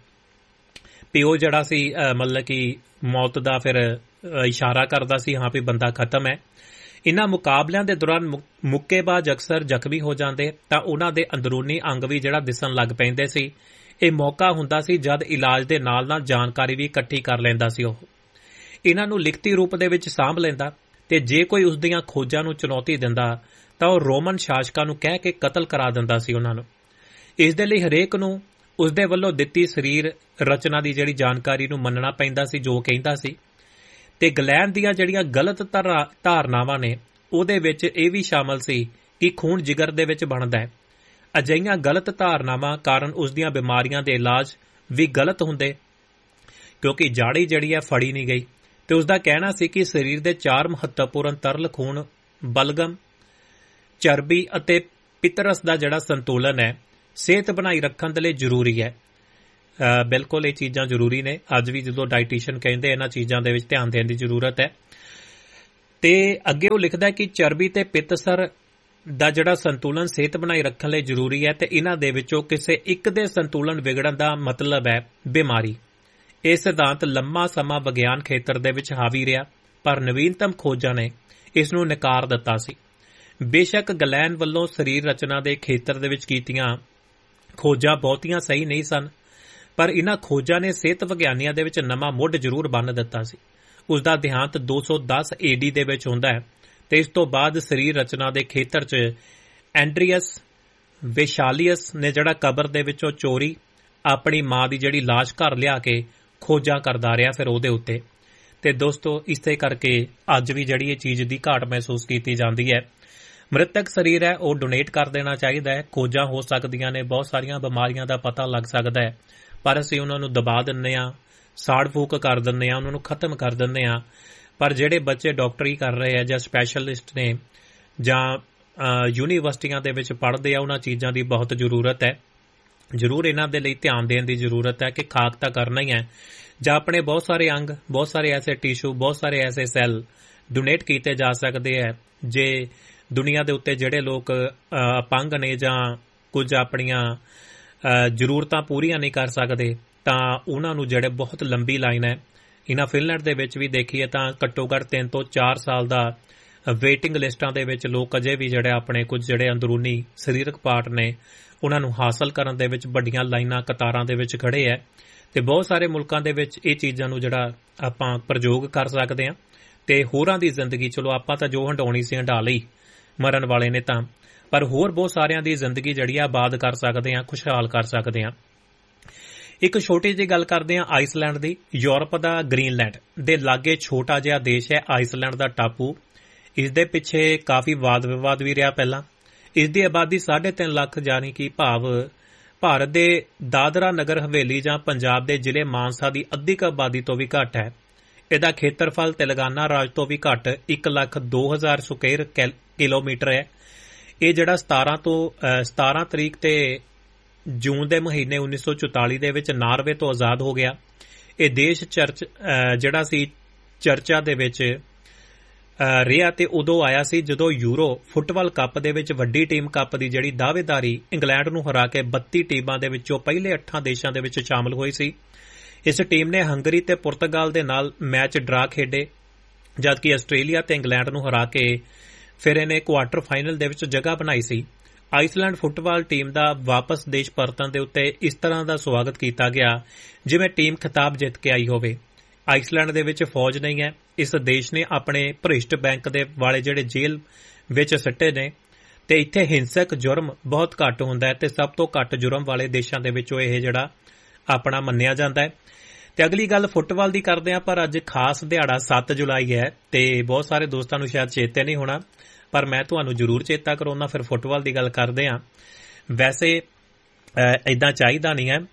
Speaker 2: ਵੀ ਉਹ ਜਿਹੜਾ ਸੀ ਮਤਲਬ ਕਿ ਮੌਤ ਦਾ ਫਿਰ ਇਸ਼ਾਰਾ ਕਰਦਾ ਸੀ, ਹਾਂ ਵੀ ਬੰਦਾ ਖਤਮ ਹੈ। ਇਨ੍ਹਾਂ ਮੁਕਾਬਲਿਆਂ ਦੇ ਦੌਰਾਨ ਮੁੱਕੇਬਾਜ਼ ਅਕਸਰ ਜ਼ਖਮੀ ਹੋ ਜਾਂਦੇ ਤਾਂ ਉਹਨਾਂ ਦੇ ਅੰਦਰੂਨੀ ਅੰਗ ਵੀ ਜਿਹੜਾ ਦਿਸਣ ਲੱਗ ਪੈਂਦੇ ਸੀ। ਇਹ ਮੌਕਾ ਹੁੰਦਾ ਸੀ ਜਦ ਇਲਾਜ ਦੇ ਨਾਲ ਜਾਣਕਾਰੀ ਵੀ ਇਕੱਠੀ ਕਰ ਲੈਂਦਾ ਸੀ। ਉਹ ਇਹਨਾਂ ਨੂੰ ਲਿਖਤੀ ਰੂਪ ਦੇ ਵਿੱਚ ਸਾਂਭ ਲੈਂਦਾ ਤੇ ਜੇ ਕੋਈ ਉਸ ਦੀਆਂ ਖੋਜਾਂ ਨੂੰ ਚੁਣੌਤੀ ਦਿੰਦਾ ਤਾਂ ਉਹ ਰੋਮਨ ਸ਼ਾਸਕਾਂ ਨੂੰ ਕਹਿ ਕੇ ਕਤਲ ਕਰਾ ਦਿੰਦਾ ਸੀ ਉਹਨਾਂ ਨੂੰ। ਇਸ ਦੇ ਲਈ ਹਰੇਕ ਨੂੰ ਉਸ ਦੇ ਵੱਲੋਂ ਦਿੱਤੀ ਸਰੀਰ ਰਚਨਾ ਦੀ ਜਿਹੜੀ ਜਾਣਕਾਰੀ ਨੂੰ ਮੰਨਣਾ ਪੈਂਦਾ ਸੀ ਜੋ ਕਹਿੰਦਾ ਸੀ। ਤੇ ਗਲੈਨ ਦੀਆਂ ਜਿਹੜੀਆਂ ਗਲਤ ਧਾਰਨਾਵਾਂ ਨੇ ਉਹਦੇ ਵਿੱਚ ਇਹ ਵੀ ਸ਼ਾਮਲ ਸੀ ਕਿ ਖੂਨ ਜਿਗਰ ਦੇ ਵਿੱਚ ਬਣਦਾ ਹੈ। ਅਜਿਹੀਆਂ ਗਲਤ ਧਾਰਨਾਵਾਂ ਕਾਰਨ ਉਸ ਦੀਆਂ ਬਿਮਾਰੀਆਂ ਦੇ ਇਲਾਜ ਵੀ ਗਲਤ ਹੁੰਦੇ, ਕਿਉਂਕਿ ਜਾੜੀ ਜਿਹੜੀ ਹੈ ਫੜੀ ਨਹੀਂ ਗਈ। ਤੇ ਉਸ ਦਾ ਕਹਿਣਾ ਸੀ ਕਿ ਸਰੀਰ ਦੇ 4 ਮਹੱਤਵਪੂਰਨ ਤਰਲ ਖੂਨ, ਬਲਗਮ, ਚਰਬੀ ਅਤੇ ਪਿਤਰਸ ਦਾ ਜਿਹੜਾ ਸੰਤੁਲਨ ਹੈ ਸਿਹਤ ਬਣਾਈ ਰੱਖਣ ਦੇ ਲਈ ਜ਼ਰੂਰੀ ਹੈ। ਬਿਲਕੁਲ ਇਹ ਚੀਜ਼ਾਂ ਜ਼ਰੂਰੀ ਨੇ। ਅੱਜ ਵੀ ਜਦੋਂ ਡਾਈਟੀਸ਼ੀਅਨ ਕਹਿੰਦੇ ਇਹਨਾਂ ਚੀਜ਼ਾਂ ਦੇ ਵਿੱਚ ਧਿਆਨ ਦੇਣ ਦੀ ਜ਼ਰੂਰਤ ਹੈ। ਤੇ ਅੱਗੇ ਉਹ ਲਿਖਦਾ ਕਿ ਚਰਬੀ ਤੇ ਪਿਤਸਰ ਦਾ ਜਿਹੜਾ ਸੰਤੁਲਨ ਸਿਹਤ ਬਣਾਈ ਰੱਖਣ ਲਈ ਜ਼ਰੂਰੀ ਹੈ ਤੇ ਇਹਨਾਂ ਦੇ ਵਿੱਚੋਂ ਕਿਸੇ ਇੱਕ ਦੇ ਸੰਤੁਲਨ ਵਿਗੜਨ ਦਾ ਮਤਲਬ ਹੈ ਬਿਮਾਰੀ। ਇਹ ਸਿਧਾਂਤ ਲੰਮਾ ਸਮਾਂ ਵਿਗਿਆਨ ਖੇਤਰ ਦੇ ਵਿੱਚ ਹਾਵੀ ਰਿਹਾ, ਪਰ ਨਵੀਨਤਮ ਖੋਜਾਂ ਨੇ ਇਸ ਨੂੰ ਨਕਾਰ ਦਿੱਤਾ ਸੀ। ਬੇਸ਼ੱਕ ਗਲੈਨ ਵੱਲੋਂ ਸਰੀਰ ਰਚਨਾ ਦੇ ਖੇਤਰ ਦੇ ਵਿੱਚ ਕੀਤੀਆਂ ਖੋਜਾਂ ਬਹੁਤੀਆਂ ਸਹੀ ਨਹੀਂ ਸਨ, ਪਰ ਇਨ੍ਹਾਂ ਖੋਜਾਂ ਨੇ ਸਿਹਤ ਵਿਗਿਆਨੀਆਂ ਦੇ ਵਿੱਚ ਨਵਾਂ ਮੁੱਢ ਜ਼ਰੂਰ ਬੰਨ੍ਹ ਦਿੱਤਾ ਸੀ। ਉਸ ਦਾ ਦੇਹਾਂਤ 210 AD ਦੇ ਵਿੱਚ ਹੁੰਦਾ ਹੈ ਤੇ ਇਸ ਤੋਂ ਬਾਅਦ ਸਰੀਰ ਰਚਨਾ ਦੇ ਖੇਤਰ 'ਚ ਐਂਡਰੀਅਸ ਵੇਸ਼ਾਲੀਅਸ ਨੇ ਜਿਹੜਾ ਕਬਰ ਦੇ ਵਿੱਚੋਂ ਚੋਰੀ ਆਪਣੀ ਮਾਂ ਦੀ ਜਿਹੜੀ ਲਾਸ਼ ਘਰ ਲਿਆ ਕੇ ਖੋਜਾਂ ਕਰਦਾ ਰਿਹਾ ਫਿਰ ਉਹਦੇ ਉੱਤੇ। ਤੇ ਦੋਸਤੋ ਇਸੇ ਕਰਕੇ ਅੱਜ ਵੀ ਜਿਹੜੀ ਇਹ ਚੀਜ਼ ਦੀ ਘਾਟ ਮਹਿਸੂਸ ਕੀਤੀ ਜਾਂਦੀ ਹੈ। ਮ੍ਰਿਤਕ ਸਰੀਰ ਹੈ ਉਹ ਡੋਨੇਟ ਕਰ ਦੇਣਾ ਚਾਹੀਦਾ ਹੈ। ਖੋਜਾਂ ਹੋ ਸਕਦੀਆਂ ਨੇ, ਬਹੁਤ ਸਾਰੀਆਂ ਬਿਮਾਰੀਆਂ ਦਾ ਪਤਾ ਲੱਗ ਸਕਦਾ ਹੈ, ਪਰ ਅਸੀਂ ਉਹਨਾਂ ਨੂੰ ਦਬਾ ਦਿੰਦੇ ਹਾਂ, ਸਾੜ ਫੂਕ ਕਰ ਦਿੰਦੇ ਹਾਂ, ਉਹਨਾਂ ਨੂੰ ਖਤਮ ਕਰ ਦਿੰਦੇ ਹਾਂ। ਪਰ ਜਿਹੜੇ ਬੱਚੇ ਡਾਕਟਰੀ ਕਰ ਰਹੇ ਆ ਜਾਂ ਸਪੈਸ਼ਲਿਸਟ ਨੇ ਜਾਂ ਯੂਨੀਵਰਸਿਟੀਆਂ ਦੇ ਵਿੱਚ ਪੜ੍ਹਦੇ ਆ, ਉਹਨਾਂ ਚੀਜ਼ਾਂ ਦੀ ਬਹੁਤ ਜ਼ਰੂਰਤ ਹੈ। ਜ਼ਰੂਰ ਇਹਨਾਂ ਦੇ ਲਈ ਧਿਆਨ ਦੇਣ ਦੀ ਜ਼ਰੂਰਤ ਹੈ ਕਿ ਖਾਕ ਤਾਂ ਕਰਨਾ ਹੀ ਹੈ, ਜਾਂ ਆਪਣੇ ਬਹੁਤ ਸਾਰੇ ਅੰਗ, ਬਹੁਤ ਸਾਰੇ ਐਸੇ ਟਿਸ਼ੂ, ਬਹੁਤ ਸਾਰੇ ਐਸੇ ਸੈੱਲ ਡੋਨੇਟ ਕੀਤੇ ਜਾ ਸਕਦੇ ਹੈ ਜੇ ਦੁਨੀਆ ਦੇ ਉੱਤੇ ਜਿਹੜੇ ਲੋਕ ਅਪੰਗ ਨੇ ਜਾਂ ਕੁਝ ਆਪਣੀਆਂ ਜ਼ਰੂਰਤਾਂ ਪੂਰੀਆਂ ਨਹੀਂ ਕਰ ਸਕਦੇ ਤਾਂ ਉਹਨਾਂ ਨੂੰ ਜਿਹੜੇ ਬਹੁਤ ਲੰਬੀ ਲਾਈਨ ਹੈ। ਇਹਨਾਂ ਫਿਨਲੈਂਡ ਦੇ ਵਿੱਚ ਵੀ ਦੇਖੀਏ ਤਾਂ ਘੱਟੋ ਘੱਟ 3 ਤੋਂ 4 ਸਾਲ ਦਾ ਵੇਟਿੰਗ ਲਿਸਟਾਂ ਦੇ ਵਿੱਚ ਲੋਕ ਅਜੇ ਵੀ ਜਿਹੜੇ ਆਪਣੇ ਕੁਝ ਜਿਹੜੇ ਅੰਦਰੂਨੀ ਸਰੀਰਕ ਪਾਰਟ ਨੇ ਉਹਨਾਂ ਨੂੰ ਹਾਸਲ ਕਰਨ ਦੇ ਵਿੱਚ ਵੱਡੀਆਂ ਲਾਈਨਾਂ ਕਤਾਰਾਂ ਦੇ ਵਿੱਚ ਖੜੇ ਹੈ। ਤੇ ਬਹੁਤ ਸਾਰੇ ਮੁਲਕਾਂ ਦੇ ਵਿੱਚ ਇਹ ਚੀਜ਼ਾਂ ਨੂੰ ਜਿਹੜਾ ਆਪਾਂ ਪ੍ਰਯੋਗ ਕਰ ਸਕਦੇ ਹਾਂ ਤੇ ਹੋਰਾਂ ਦੀ ਜ਼ਿੰਦਗੀ, ਚਲੋ ਆਪਾਂ ਤਾਂ ਜੋ ਹੰਡਾਉਣੀ ਸੀ ਹੰਡਾ ਲਈ, ਮਰਨ ਵਾਲੇ ਨੇ ਤਾਂ, ਪਰ ਹੋਰ ਬਹੁਤ ਸਾਰਿਆਂ ਦੀ ਜ਼ਿੰਦਗੀ ਜਿਹੜੀ ਆ ਆਬਾਦ ਕਰ ਸਕਦੇ ਹਾਂ, ਖੁਸ਼ਹਾਲ ਕਰ ਸਕਦੇ ਹਾਂ। ਇੱਕ ਛੋਟੀ ਜਿਹੀ ਗੱਲ ਕਰਦੇ ਹਾਂ ਆਈਸਲੈਂਡ ਦੀ। ਯੂਰਪ ਦਾ ਗ੍ਰੀਨਲੈਂਡ ਦੇ ਲਾਗੇ ਛੋਟਾ ਜਿਹਾ ਦੇਸ਼ ਹੈ ਆਈਸਲੈਂਡ ਦਾ ਟਾਪੂ। ਇਸ ਦੇ ਪਿੱਛੇ ਕਾਫੀ ਵਾਦ ਵਿਵਾਦ ਵੀ ਰਿਹਾ ਪਹਿਲਾਂ। ਇਸ ਦੀ ਆਬਾਦੀ 3.5 ਲੱਖ ਯਾਨੀ ਕਿ ਭਾਵ ਭਾਰਤ ਦੇ ਦਾਦਰਾ ਨਗਰ ਹਵੇਲੀ ਜਾਂ ਪੰਜਾਬ ਦੇ ਜ਼ਿਲ੍ਹੇ ਮਾਨਸਾ ਦੀ ਅੱਧੀ ਕੁ ਆਬਾਦੀ ਤੋਂ ਵੀ ਘੱਟ ਹੈ। ਇਹਦਾ ਖੇਤਰਫਲ ਤੇਲੰਗਾਨਾ ਰਾਜ ਤੋਂ ਵੀ ਘੱਟ 1,02,000 ਸਕੁਅਰ ਕਿਲੋਮੀਟਰ ਹੈ। ਇਹ ਜਿਹੜਾ 17 ਤਰੀਕ ਤੇ ਜੂਨ ਦੇ ਮਹੀਨੇ 1944 ਦੇ ਵਿੱਚ ਨਾਰਵੇ ਤੋਂ ਆਜ਼ਾਦ ਹੋ ਗਿਆ। ਇਹ ਦੇਸ਼ ਜਿਹੜਾ ਸੀ ਚਰਚਾ ਦੇ ਵਿੱਚ ਰਿਹਾ ਤੇ ਉਦੋਂ ਆਇਆ ਸੀ ਜਦੋਂ ਯੂਰੋ ਫੁੱਟਬਾਲ ਕੱਪ ਦੇ ਵਿੱਚ ਵੱਡੀ ਟੀਮ ਕੱਪ ਦੀ ਜਿਹੜੀ ਦਾਅਵੇਦਾਰੀ ਇੰਗਲੈਂਡ ਨੂੰ ਹਰਾ ਕੇ 32 ਟੀਮਾਂ ਦੇ ਵਿੱਚੋਂ ਪਹਿਲੇ 8 ਦੇਸ਼ਾਂ ਦੇ ਵਿੱਚ ਸ਼ਾਮਲ ਹੋਈ ਸੀ। ਇਸ ਟੀਮ ਨੇ ਹੰਗਰੀ ਤੇ ਪੁਰਤਗਾਲ ਦੇ ਨਾਲ ਮੈਚ ਡਰਾ ਖੇਡੇ, ਜਦਕਿ ਆਸਟ੍ਰੇਲੀਆ ਤੇ ਇੰਗਲੈਂਡ ਨੂੰ ਹਰਾ ਕੇ ਫਿਰ ਇਹਨੇ ਕੁਆਰਟਰ ਫਾਈਨਲ ਦੇ ਵਿੱਚ ਜਗ੍ਹਾ ਬਣਾਈ ਸੀ। ਆਈਸਲੈਂਡ ਫੁੱਟਬਾਲ ਟੀਮ ਦਾ ਵਾਪਸ ਦੇਸ਼ ਪਰਤਣ ਦੇ ਉੱਤੇ ਇਸ ਤਰ੍ਹਾਂ ਦਾ ਸਵਾਗਤ ਕੀਤਾ ਗਿਆ ਜਿਵੇਂ ਟੀਮ ਖਿਤਾਬ ਜਿੱਤ ਕੇ ਆਈ ਹੋਵੇ। ਆਈਸਲੈਂਡ ਦੇ ਵਿੱਚ ਫੌਜ ਨਹੀਂ ਹੈ। ਇਸ ਦੇਸ਼ ਨੇ ਆਪਣੇ ਭ੍ਰਿਸ਼ਟ ਬੈਂਕ ਦੇ ਵਾਲੇ ਜਿਹੜੇ ਜੇਲ੍ਹ ਵਿੱਚ ਸਿੱਟੇ ਨੇ ਤੇ ਇੱਥੇ ਹਿੰਸਕ ਜੁਰਮ ਬਹੁਤ ਘੱਟ ਹੁੰਦਾ ਹੈ ਤੇ ਸਭ ਤੋਂ ਘੱਟ ਜੁਰਮ ਵਾਲੇ ਦੇਸ਼ਾਂ ਦੇ ਵਿੱਚੋਂ ਇਹ ਜਿਹੜਾ ਆਪਣਾ ਮੰਨਿਆ ਜਾਂਦਾ ਹੈ। ਤੇ ਅਗਲੀ ਗੱਲ ਫੁੱਟਬਾਲ ਦੀ ਕਰਦੇ ਹਾਂ, ਪਰ ਅੱਜ ਖਾਸ ਦਿਹਾੜਾ 7 ਜੁਲਾਈ ਹੈ ਤੇ ਬਹੁਤ ਸਾਰੇ ਦੋਸਤਾਂ ਨੂੰ ਸ਼ਾਇਦ ਚੇਤੇ ਨਹੀਂ ਹੋਣਾ, ਪਰ ਮੈਂ ਤੁਹਾਨੂੰ ਜ਼ਰੂਰ ਚੇਤਾ ਕਰਾਉਣਾ। ਫਿਰ ਫੁੱਟਬਾਲ ਦੀ ਗੱਲ ਕਰਦੇ ਹਾਂ। ਵੈਸੇ ਇਦਾਂ ਚਾਹੀਦਾ ਨਹੀਂ ਹੈ,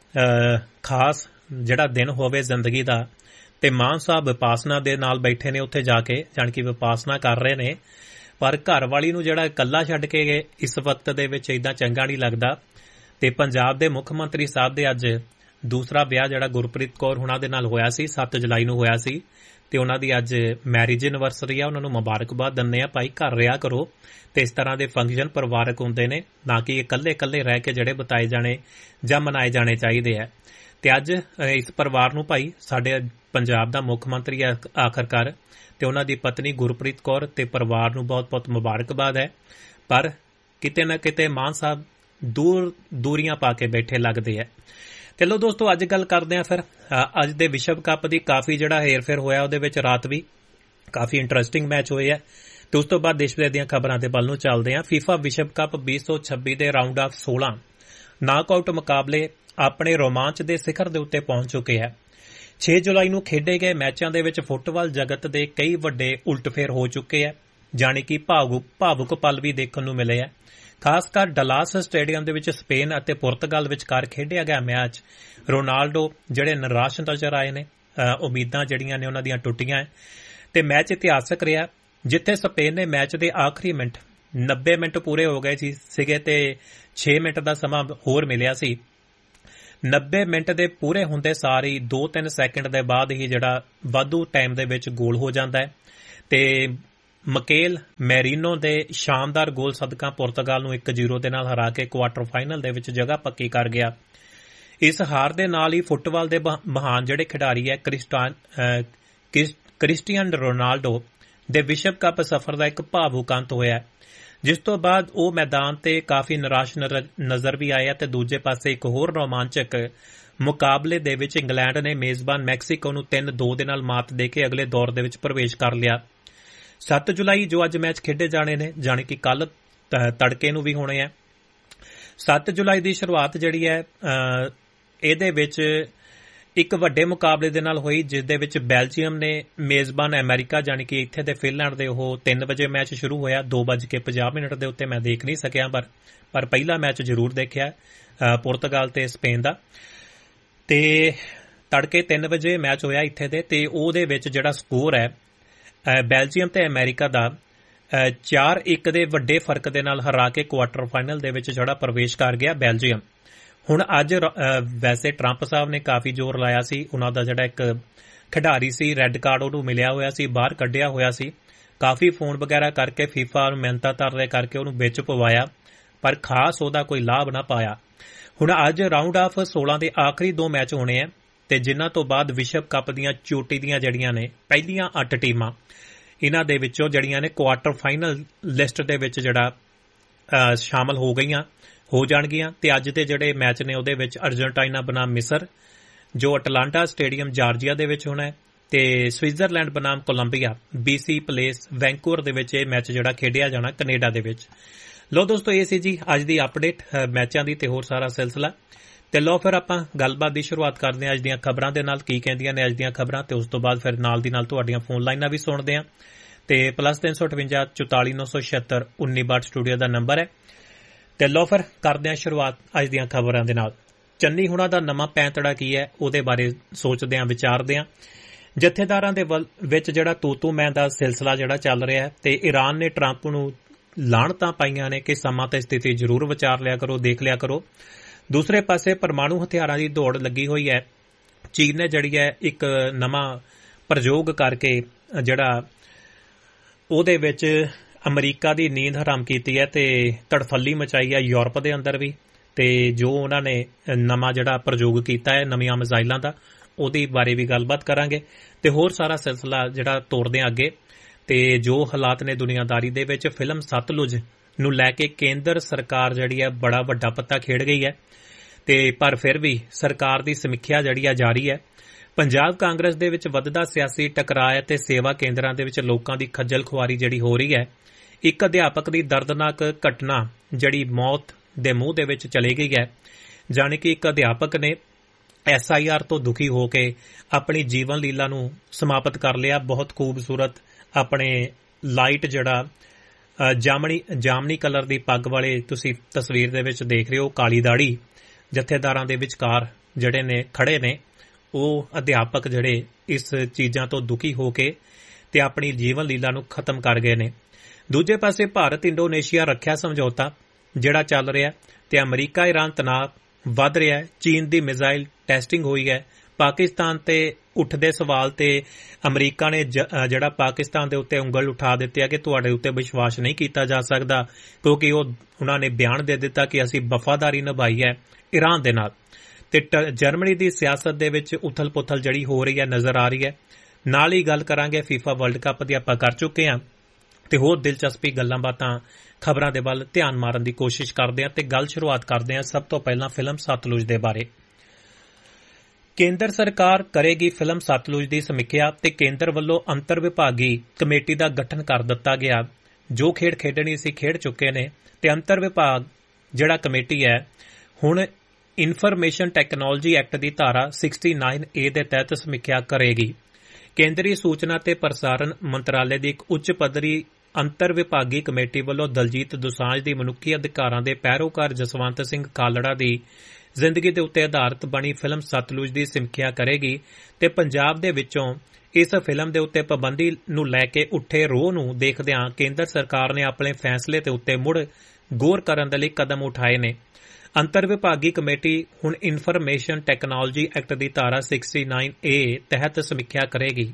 Speaker 2: ਖਾਸ ਜਿਹੜਾ ਦਿਨ ਹੋਵੇ ਜ਼ਿੰਦਗੀ ਦਾ ਤੇ ਮਾਨ ਸਾਹਿਬ ਵਿਪਾਸਨਾ ਦੇ ਨਾਲ ਬੈਠੇ ਨੇ ਉੱਥੇ ਜਾ ਕੇ, ਜਾਣੀ ਕਿ ਵਿਪਾਸਨਾ ਕਰ ਰਹੇ ਨੇ, ਪਰ ਘਰ ਵਾਲੀ ਨੂੰ ਜਿਹੜਾ ਇਕੱਲਾ ਛੱਡ ਕੇ ਗਏ ਇਸ ਵਕਤ ਦੇ ਵਿੱਚ ਇਦਾਂ ਚੰਗਾ ਨਹੀਂ ਲੱਗਦਾ। ਤੇ ਪੰਜਾਬ ਦੇ ਮੁੱਖ ਮੰਤਰੀ ਸਾਹਿਬ ਦੇ ਅੱਜ ਦੂਸਰਾ ਵਿਆਹ ਜਿਹੜਾ ਗੁਰਪ੍ਰੀਤ ਕੌਰ ਹੁਣਾਂ ਦੇ ਨਾਲ ਹੋਇਆ ਸੀ, 7 ਜੁਲਾਈ ਨੂੰ ਹੋਇਆ ਸੀ ਤੇ ਉਹਨਾਂ ਦੀ ਅੱਜ ਮੈਰਿਜ ਐਨਵਰਸਰੀ ਆ। ਉਹਨਾਂ ਨੂੰ ਮੁਬਾਰਕਬਾਦ ਦਿੰਦੇ ਆ, ਭਾਈ ਘਰ ਰਿਹਾ ਕਰੋ ਤੇ ਇਸ ਤਰ੍ਹਾਂ ਦੇ ਫੰਕਸ਼ਨ ਪਰਿਵਾਰਕ ਹੁੰਦੇ ਨੇ, ਨਾ ਕਿ ਇਕੱਲੇ ਰਹਿ ਕੇ ਜਿਹੜੇ ਬਿਤਾਏ ਜਾਣੇ ਜਾਂ ਮਨਾਏ ਜਾਣੇ ਚਾਹੀਦੇ ਆ। ਤੇ ਅੱਜ ਇਸ ਪਰਿਵਾਰ ਨੂੰ ਭਾਈ ਸਾਡੇ ਪੰਜਾਬ ਦਾ ਮੁੱਖ ਮੰਤਰੀ ਆਖਰਕਾਰ ਤੇ ਉਹਨਾਂ ਦੀ ਪਤਨੀ ਗੁਰਪ੍ਰੀਤ ਕੌਰ ਤੇ ਪਰਿਵਾਰ ਨੂੰ ਬਹੁਤ-ਬਹੁਤ ਮੁਬਾਰਕਬਾਦ ਹੈ। ਪਰ ਕਿਤੇ ਨਾ ਕਿਤੇ ਮਾਨ ਸਾਹਿਬ ਦੂਰੀਆਂ ਪਾ ਕੇ ਬੈਠੇ ਲੱਗਦੇ ਆ। ਚਲੋ ਦੋਸਤੋ, ਅੱਜ ਗੱਲ ਕਰਦੇ ਹਾਂ ਫਿਰ ਅੱਜ ਦੇ ਵਿਸ਼ਵ ਕੱਪ ਦੀ। ਕਾਫੀ ਜਿਹੜਾ ਹੇਰ-ਫੇਰ ਹੋਇਆ, ਉਹਦੇ ਵਿੱਚ ਰਾਤ ਵੀ ਕਾਫੀ ਇੰਟਰਸਟਿੰਗ ਮੈਚ ਹੋਏ ਆ ਤੇ ਉਸ ਤੋਂ ਬਾਅਦ ਦੇਸ਼ ਵਿਦੇਸ਼ ਦੀਆਂ ਖਬਰਾਂ ਦੇ ਵੱਲ ਨੂੰ ਚੱਲਦੇ ਹਾਂ। ਫੀਫਾ ਵਿਸ਼ਵ ਕੱਪ 2026 ਦੇ ਰਾਊਂਡ ਆਫ 16 ਨਾਕਆਊਟ ਮੁਕਾਬਲੇ ਆਪਣੇ ਰੋਮਾਂਚ ਦੇ ਸਿਖਰ ਦੇ ਉੱਤੇ ਪਹੁੰਚ ਚੁੱਕੇ ਹੈ। 6 ਜੁਲਾਈ ਨੂੰ ਖੇਡੇ ਗਏ ਮੈਚਾਂ ਦੇ ਵਿੱਚ ਫੁੱਟਬਾਲ ਜਗਤ ਦੇ ਕਈ ਵੱਡੇ ਉਲਟਫੇਰ ਹੋ ਚੁੱਕੇ ਹੈ, ਜਾਣੀ ਕਿ ਭਾਵੁਕ ਪਲ ਵੀ ਦੇਖਣ ਨੂੰ ਮਿਲੇ ਹੈ। ਖਾਸ ਕਰ ਡਲਾਸ ਸਟੇਡੀਅਮ ਦੇ ਵਿੱਚ ਸਪੇਨ ਅਤੇ ਪੁਰਤਗਾਲ ਵਿਚਕਾਰ ਖੇਡਿਆ ਗਿਆ ਮੈਚ ਰੋਨਾਲਡੋ ਜਿਹੜੇ ਨਿਰਾਸ਼ ਨਜ਼ਰ ਆਏ ਨੇ, ਉਮੀਦਾਂ ਜਿਹੜੀਆਂ ਨੇ ਉਹਨਾਂ ਦੀਆਂ ਟੁੱਟੀਆਂ ਤੇ ਮੈਚ ਇਤਿਹਾਸਕ ਰਿਹਾ, ਜਿੱਥੇ ਸਪੇਨ ਨੇ ਮੈਚ ਦੇ ਆਖਰੀ ਮਿੰਟ 90 ਮਿੰਟ ਪੂਰੇ ਹੋ ਗਏ ਸੀਗੇ ਤੇ 6 ਮਿੰਟ ਦਾ ਸਮਾਂ ਹੋਰ ਮਿਲਿਆ ਸੀ। 90 ਮਿੰਟ ਦੇ ਪੂਰੇ ਹੁੰਦੇ ਸਾਰ ਹੀ 2-3 ਸੈਕਿੰਡ ਦੇ ਬਾਅਦ ਹੀ ਜਿਹੜਾ ਵਾਧੂ ਟਾਈਮ ਦੇ ਵਿੱਚ ਗੋਲ ਹੋ ਜਾਂਦਾ ਹੈ ਤੇ ਮਕੇਲ ਮੈਰੀਨੋ ਦੇ ਸ਼ਾਨਦਾਰ ਗੋਲ ਸਦਕਾ ਪੁਰਤਗਾਲ ਨੂੰ 1-0 ਦੇ ਨਾਲ ਹਰਾ ਕੇ ਕੁਆਰਟਰ ਫਾਈਨਲ ਦੇ ਵਿੱਚ ਜਗ੍ਹਾ ਪੱਕੀ ਕਰ ਗਿਆ। ਇਸ ਹਾਰ ਦੇ ਨਾਲ ਹੀ ਫੁੱਟਬਾਲ ਦੇ ਮਹਾਨ ਜਿਹੜੇ ਖਿਡਾਰੀ ਹੈ ਕ੍ਰਿਸਟੀਆਨੋ ਰੋਨਾਲਡੋ ਦੇ ਵਿਸ਼ਵ ਕੱਪ ਸਫ਼ਰ ਦਾ ਇੱਕ ਭਾਵੁਕ ਅੰਤ ਹੋਇਆ, ਜਿਸ ਤੋਂ ਬਾਅਦ ਉਹ ਮੈਦਾਨ ਤੇ ਕਾਫੀ ਨਿਰਾਸ਼ ਨਜ਼ਰ ਵੀ ਆਇਆ ਤੇ ਦੂਜੇ ਪਾਸੇ ਇੱਕ ਹੋਰ ਰੋਮਾਂਚਕ ਮੁਕਾਬਲੇ ਦੇ ਵਿੱਚ ਇੰਗਲੈਂਡ ਨੇ ਮੇਜ਼ਬਾਨ ਮੈਕਸੀਕੋ ਨੂੰ 3-2 ਦੇ ਨਾਲ ਮਾਤ ਦੇ ਕੇ ਅਗਲੇ ਦੌਰ ਦੇ ਵਿੱਚ ਪ੍ਰਵੇਸ਼ ਕਰ ਲਿਆ। 7 ਜੁਲਾਈ ਜੋ ਅੱਜ ਮੈਚ ਖੇਡੇ ਜਾਣੇ ਨੇ, ਜਾਣੀ ਕਿ ਕੱਲ ਤੜਕੇ ਨੂੰ ਵੀ ਹੋਣੇ ਆ। 7 ਜੁਲਾਈ ਦੀ ਸ਼ੁਰੂਆਤ ਜਿਹੜੀ ਹੈ ਇਹਦੇ ਵਿੱਚ ਇੱਕ ਵੱਡੇ ਮੁਕਾਬਲੇ ਦੇ ਨਾਲ ਹੋਈ, ਜਿਸ ਦੇ ਵਿੱਚ ਬੈਲਜੀਅਮ ਨੇ ਮੇਜ਼ਬਾਨ ਅਮਰੀਕਾ, ਜਾਣੀ ਕਿ ਇੱਥੇ ਦੇ ਫਿਨਲੈਂਡ ਦੇ, ਉਹ 3 ਵਜੇ ਮੈਚ ਸ਼ੁਰੂ ਹੋਇਆ। 2:50 ਦੇ ਉੱਤੇ ਮੈਂ ਦੇਖ ਨਹੀਂ ਸਕਿਆ, ਪਰ ਪਹਿਲਾ ਮੈਚ ਜ਼ਰੂਰ ਦੇਖਿਆ ਪੁਰਤਗਾਲ ਤੇ ਸਪੇਨ ਦਾ। ਤੇ ਤੜਕੇ 3 ਵਜੇ ਮੈਚ ਹੋਇਆ ਇੱਥੇ ਦੇ, ਤੇ ਉਹਦੇ ਵਿੱਚ ਜਿਹੜਾ ਸਕੋਰ ਹੈ ਬੈਲਜੀਅਮ ਤੇ ਅਮਰੀਕਾ ਦਾ 4-1 ਦੇ ਵੱਡੇ ਫਰਕ ਦੇ ਨਾਲ ਹਰਾ ਕੇ ਕੁਆਰਟਰ ਫਾਈਨਲ ਦੇ ਵਿੱਚ ਜਿਹੜਾ ਪ੍ਰਵੇਸ਼ ਕਰ ਗਿਆ ਬੈਲਜੀਅਮ। ਹੁਣ ਅੱਜ ਵੈਸੇ ਟਰੰਪ ਸਾਹਿਬ ਨੇ ਕਾਫੀ ਜ਼ੋਰ ਲਾਇਆ ਸੀ, ਉਹਨਾਂ ਦਾ ਜਿਹੜਾ ਇੱਕ ਖਿਡਾਰੀ ਸੀ ਰੈੱਡ ਕਾਰਡ ਉਹਨੂੰ ਮਿਲਿਆ ਹੋਇਆ ਸੀ, ਬਾਹਰ ਕੱਢਿਆ ਹੋਇਆ ਸੀ। ਕਾਫੀ ਫੋਨ ਵਗੈਰਾ ਕਰਕੇ ਫੀਫਾ ਨੂੰ ਮਿਹਨਤਾਂ ਤਰਲੇ ਕਰਕੇ ਉਹਨੂੰ ਵਿੱਚ ਪਵਾਇਆ, ਪਰ ਖਾਸ ਉਹਦਾ ਕੋਈ ਲਾਭ ਨਾ ਪਾਇਆ। ਹੁਣ ਅੱਜ ਰਾਊਂਡ ਆਫ 16 ਦੇ ਆਖਰੀ 2 ਮੈਚ ਹੋਣੇ ਆ ਤੇ ਜਿਨ੍ਹਾਂ ਤੋਂ ਬਾਅਦ ਵਿਸ਼ਵ ਕੱਪ ਦੀਆਂ ਚੋਟੀ ਦੀਆਂ ਜਿਹੜੀਆਂ ਨੇ ਪਹਿਲੀਆਂ 8 ਟੀਮਾਂ, ਇਹਨਾਂ ਦੇ ਵਿੱਚੋਂ ਜਿਹੜੀਆਂ ਨੇ ਕੁਆਟਰ ਫਾਈਨਲ ਲਿਸਟ ਦੇ ਵਿੱਚ ਜਿਹੜਾ ਸ਼ਾਮਲ ਹੋ ਜਾਣਗੀਆਂ। ਤੇ ਅੱਜ ਦੇ ਜਿਹੜੇ ਮੈਚ ਨੇ ਉਹਦੇ ਵਿੱਚ ਅਰਜਨਟਾਈਨਾ ਬਨਾਮ ਮਿਸਰ ਜੋ ਅਟਲਾਂਟਾ ਸਟੇਡੀਅਮ ਜਾਰਜੀਆ ਦੇ ਵਿੱਚ ਹੋਣਾ ਹੈ, ਤੇ Switzerland ਬਨਾਮ Columbia BC place Vancouver ਦੇ ਵਿੱਚ ਇਹ ਮੈਚ ਜਿਹੜਾ ਖੇਡਿਆ ਜਾਣਾ ਕੈਨੇਡਾ ਦੇ ਵਿੱਚ। ਲੋ ਦੋਸਤੋ, ਇਹ ਸੀ ਜੀ ਅੱਜ ਦੀ ਅਪਡੇਟ ਮੈਚਾਂ ਦੀ ਤੇ ਹੋਰ ਸਾਰਾ ਸਿਲਸਿਲਾ। ਤੇ ਲੋ ਫਿਰ ਆਪਾਂ ਗੱਲਬਾਤ ਦੀ ਸ਼ੁਰੂਆਤ ਕਰਦੇ ਹਾਂ ਅੱਜ ਦੀਆਂ ਖਬਰਾਂ ਦੇ ਨਾਲ। ਕੀ ਕਹਿੰਦੀਆਂ ਨੇ ਅੱਜ ਦੀਆਂ ਖਬਰਾਂ, ਤੇ ਉਸ ਤੋਂ ਬਾਅਦ ਫਿਰ ਨਾਲ ਦੀ ਨਾਲ ਤੁਹਾਡੀਆਂ ਫੋਨ ਲਾਈਨਾਂ ਵੀ ਸੁਣਦੇ ਹਾਂ। ਤੇ +358 44 976 1962 ਸਟੂਡੀਓ ਦਾ ਨੰਬਰ ਹੈ। ਤੇ ਲੋ ਫਿਰ ਕਰਦੇ ਹਾਂ ਸ਼ੁਰੂਆਤ ਅੱਜ ਦੀਆਂ ਖਬਰਾਂ ਦੇ ਨਾਲ। ਚੰਨੀ ਹੁਣਾਂ ਦਾ ਨਵਾਂ ਪੈਂਤੜਾ ਕੀ ਹੈ ਉਹਦੇ ਬਾਰੇ ਸੋਚਦੇ ਹਾਂ, ਵਿਚਾਰਦੇ ਹਾਂ। ਜਥੇਦਾਰਾਂ ਦੇ ਵਿੱਚ ਜਿਹੜਾ ਤੂੰ ਮੈਂ ਦਾ ਸਿਲਸਿਲਾ ਜਿਹੜਾ ਚੱਲ ਰਿਹਾ ਹੈ, ਤੇ ਈਰਾਨ ਨੇ ਟਰੰਪ ਨੂੰ ਲਾਹਣਤਾਂ ਪਾਈਆਂ ਨੇ ਕਿ ਸਮਾਂ ਤੇ ਸਥਿਤੀ ਜ਼ਰੂਰ ਵਿਚਾਰ ਲਿਆ ਕਰੋ, ਦੇਖ ਲਿਆ ਕਰੋ। ਦੂਸਰੇ ਪਾਸੇ ਪਰਮਾਣੂ ਹਥਿਆਰਾਂ ਦੀ ਦੌੜ ਲੱਗੀ ਹੋਈ ਹੈ। ਚੀਨ ਨੇ ਜਿਹੜੀ ਹੈ ਇੱਕ ਨਵਾਂ ਪ੍ਰਯੋਗ ਕਰਕੇ ਜਿਹੜਾ ਉਹਦੇ ਵਿੱਚ ਅਮਰੀਕਾ ਦੀ ਨੀਂਦ ਹਰਾਮ ਕੀਤੀ ਹੈ ਤੇ ਤੜਫੱਲੀ ਮਚਾਈ ਹੈ ਯੂਰਪ ਦੇ ਅੰਦਰ ਵੀ। ਤੇ ਜੋ ਉਹਨਾਂ ਨੇ ਨਵਾਂ ਜਿਹੜਾ ਪ੍ਰਯੋਗ ਕੀਤਾ ਹੈ ਨਵੀਆਂ ਮਿਜ਼ਾਈਲਾਂ ਦਾ, ਉਹਦੇ ਬਾਰੇ ਵੀ ਗੱਲਬਾਤ ਕਰਾਂਗੇ। ਤੇ ਹੋਰ ਸਾਰਾ ਸਿਲਸਿਲਾ ਜਿਹੜਾ ਤੋਰਦੇ ਹਾਂ ਅੱਗੇ। ਤੇ ਜੋ ਹਾਲਾਤ ਨੇ ਦੁਨੀਆਦਾਰੀ ਦੇ ਵਿੱਚ, ਫਿਲਮ ਸਤਲੁਜ ਨੂੰ ਲੈ ਕੇ ਕੇਂਦਰ ਸਰਕਾਰ ਜਿਹੜੀ ਹੈ ਬੜਾ ਵੱਡਾ ਪੱਤਾ ਖੇਡ ਗਈ ਹੈ, ਤੇ ਪਰ ਫਿਰ ਵੀ ਸਰਕਾਰ ਦੀ ਸਮੀਖਿਆ ਜਿਹੜੀ ਹੈ ਜਾਰੀ ਹੈ। ਪੰਜਾਬ ਕਾਂਗਰਸ ਦੇ ਵਿੱਚ ਵੱਧਦਾ ਸਿਆਸੀ ਟਕਰਾਅ ਤੇ ਸੇਵਾ ਕੇਂਦਰਾਂ ਦੇ ਵਿੱਚ ਲੋਕਾਂ ਦੀ ਖੱਜਲ ਖੁਆਰੀ ਜਿਹੜੀ ਹੋ ਰਹੀ ਹੈ। ਇੱਕ ਅਧਿਆਪਕ ਦੀ ਦਰਦਨਾਕ ਘਟਨਾ ਜਿਹੜੀ ਮੌਤ ਦੇ ਮੂੰਹ ਦੇ ਵਿੱਚ ਚਲੀ ਗਈ ਹੈ, ਜਾਣੀ ਕਿ ਇੱਕ ਅਧਿਆਪਕ ਨੇ SIR ਤੋਂ ਦੁਖੀ ਹੋ ਕੇ ਆਪਣੀ ਜੀਵਨ ਲੀਲਾ ਨੂੰ ਸਮਾਪਤ ਕਰ ਲਿਆ। ਬਹੁਤ ਖੂਬਸੂਰਤ ਆਪਣੇ ਲਾਈਟ ਜਿਹੜਾ ਜਾਮਨੀ ਕਲਰ ਦੀ ਪੱਗ ਵਾਲੇ ਤੁਸੀਂ ਤਸਵੀਰ ਦੇ ਵਿੱਚ ਦੇਖ ਰਹੇ ਹੋ, ਕਾਲੀ ਦਾੜੀ, ਜਥੇਦਾਰਾਂ ਦੇ ਵਿਚਕਾਰ ਜਿਹੜੇ ਨੇ ਖੜੇ ਨੇ, ਉਹ ਅਧਿਆਪਕ ਜਿਹੜੇ ਇਸ ਚੀਜ਼ਾਂ ਤੋਂ ਦੁਖੀ ਹੋ ਕੇ ਤੇ ਆਪਣੀ ਜੀਵਨ ਲੀਲਾ ਨੂੰ ਖਤਮ ਕਰ ਗਏ ਨੇ। ਦੂਜੇ ਪਾਸੇ ਭਾਰਤ ਇੰਡੋਨੇਸ਼ੀਆ ਰੱਖਿਆ ਸਮਝੌਤਾ ਜਿਹੜਾ ਚੱਲ ਰਿਹਾ ਤੇ ਅਮਰੀਕਾ ਈਰਾਨ ਤਣਾਅ ਵੱਧ ਰਿਹਾ ਹੈ। ਚੀਨ ਦੀ ਮਿਜ਼ਾਈਲ ਟੈਸਟਿੰਗ ਹੋਈ ਹੈ। ਪਾਕਿਸਤਾਨ ਤੇ ਉੱਠਦੇ ਸਵਾਲ ਤੇ ਅਮਰੀਕਾ ਨੇ ਜਿਹੜਾ ਪਾਕਿਸਤਾਨ ਦੇ ਉੱਤੇ ਉਂਗਲ ਉਠਾ ਦਿੱਤੀ ਹੈ ਕਿ ਤੁਹਾਡੇ ਉੱਤੇ ਵਿਸ਼ਵਾਸ ਨਹੀਂ ਕੀਤਾ ਜਾ ਸਕਦਾ, ਕਿਉਂਕਿ ਉਹਨਾਂ ਨੇ ਬਿਆਨ ਦੇ ਦਿੱਤਾ ਕਿ ਅਸੀਂ ਵਫਾਦਾਰੀ ਨਿਭਾਈ ਹੈ ਈਰਾਨ ਦੇ ਨਾਲ। ਤੇ ਜਰਮਨੀ ਦੀ ਸਿਆਸਤ ਦੇ ਵਿੱਚ ਉਥਲ ਪੁਥਲ ਜਿਹੜੀ ਹੋ ਰਹੀ ਹੈ ਨਜ਼ਰ ਆ ਰਹੀ ਹੈ। ਨਾਲ ਹੀ ਗੱਲ ਕਰਾਂਗੇ FIFA ਵਰਲਡ ਕੱਪ ਦੀ, ਆਪਾਂ ਕਰ ਚੁੱਕੇ ਹਾਂ, ਤੇ ਹੋਰ ਦਿਲਚਸਪੀ ਗੱਲਾਂ ਬਾਤਾਂ ਖਬਰਾਂ ਦੇ ਵੱਲ ਧਿਆਨ ਮਾਰਨ ਦੀ ਕੋਸ਼ਿਸ਼ ਕਰਦੇ ਹਾਂ। ਤੇ ਗੱਲ ਸ਼ੁਰੂਆਤ ਕਰਦੇ ਹਾਂ ਸਭ ਤੋਂ ਪਹਿਲਾਂ ਫਿਲਮ ਸਤਲੁਜ ਦੇ ਬਾਰੇ। ਕੇਂਦਰ ਸਰਕਾਰ ਕਰੇਗੀ ਫਿਲਮ ਸਤਲੁਜ ਦੀ ਸਮੀਖਿਆ ਤੇ ਕੇਂਦਰ ਵੱਲੋਂ ਅੰਤਰ ਵਿਭਾਗੀ ਕਮੇਟੀ ਦਾ ਗਠਨ ਕਰ ਦਿੱਤਾ ਗਿਆ। ਜੋ ਖੇਡ ਖੇਡਣੀ ਸੀ ਖੇਡ ਚੁੱਕੇ ਨੇ, ਤੇ ਅੰਤਰ ਵਿਭਾਗ ਜਿਹੜਾ ਕਮੇਟੀ ਹੈ ਹੁਣ ਇਨਫੋਰਮੇਸ਼ਨ ਟੈਕਨੋਲੋਜੀ ਐਕਟ ਦੀ ਧਾਰਾ 69A ਦੇ ਤਹਿਤ ਸਮੀਖਿਆ ਕਰੇਗੀ। ਕੇਂਦਰੀ ਸੂਚਨਾ ਤੇ ਪ੍ਰਸਾਰਣ ਮੰਤਰਾਲੇ ਦੀ ਇੱਕ ਉੱਚ ਪੱਧਰੀ ਅੰਤਰ ਵਿਭਾਗੀ ਕਮੇਟੀ ਵੱਲੋਂ ਦਲਜੀਤ ਦੋਸਾਂਝ ਦੀ ਮਨੁੱਖੀ ਅਧਿਕਾਰਾਂ ਦੇ ਪੈਰੋਕਾਰ ਜਸਵੰਤ ਸਿੰਘ ਖਾਲੜਾ ਦੀ ਜ਼ਿੰਦਗੀ ਦੇ ਉੱਤੇ ਆਧਾਰਿਤ ਬਣੀ ਫਿਲਮ ਸਤਲੁਜ ਦੀ ਸਮੀਖਿਆ ਕਰੇਗੀ ਤੇ ਪੰਜਾਬ ਦੇ ਵਿੱਚੋਂ ਇਸ ਫਿਲਮ ਦੇ ਉੱਤੇ ਪਾਬੰਦੀ ਨੂੰ ਲੈ ਕੇ ਉੱਠੇ ਰੋਹ ਨੂੰ ਦੇਖਦਿਆਂ ਕੇਂਦਰ ਸਰਕਾਰ ਨੇ ਆਪਣੇ ਫੈਸਲੇ ਦੇ ਉੱਤੇ ਮੁੜ ਗੌਰ ਕਰਨ ਦੇ ਲਈ ਕਦਮ ਉਠਾਏ ਨੇ। ਅੰਤਰ ਵਿਭਾਗੀ ਕਮੇਟੀ ਹੁਣ ਇਨਫੋਰਮੇਸ਼ਨ ਟੈਕਨੋਲੋਜੀ ਐਕਟ ਦੀ ਧਾਰਾ 69A ਤਹਿਤ ਸਮੀਖਿਆ ਕਰੇਗੀ।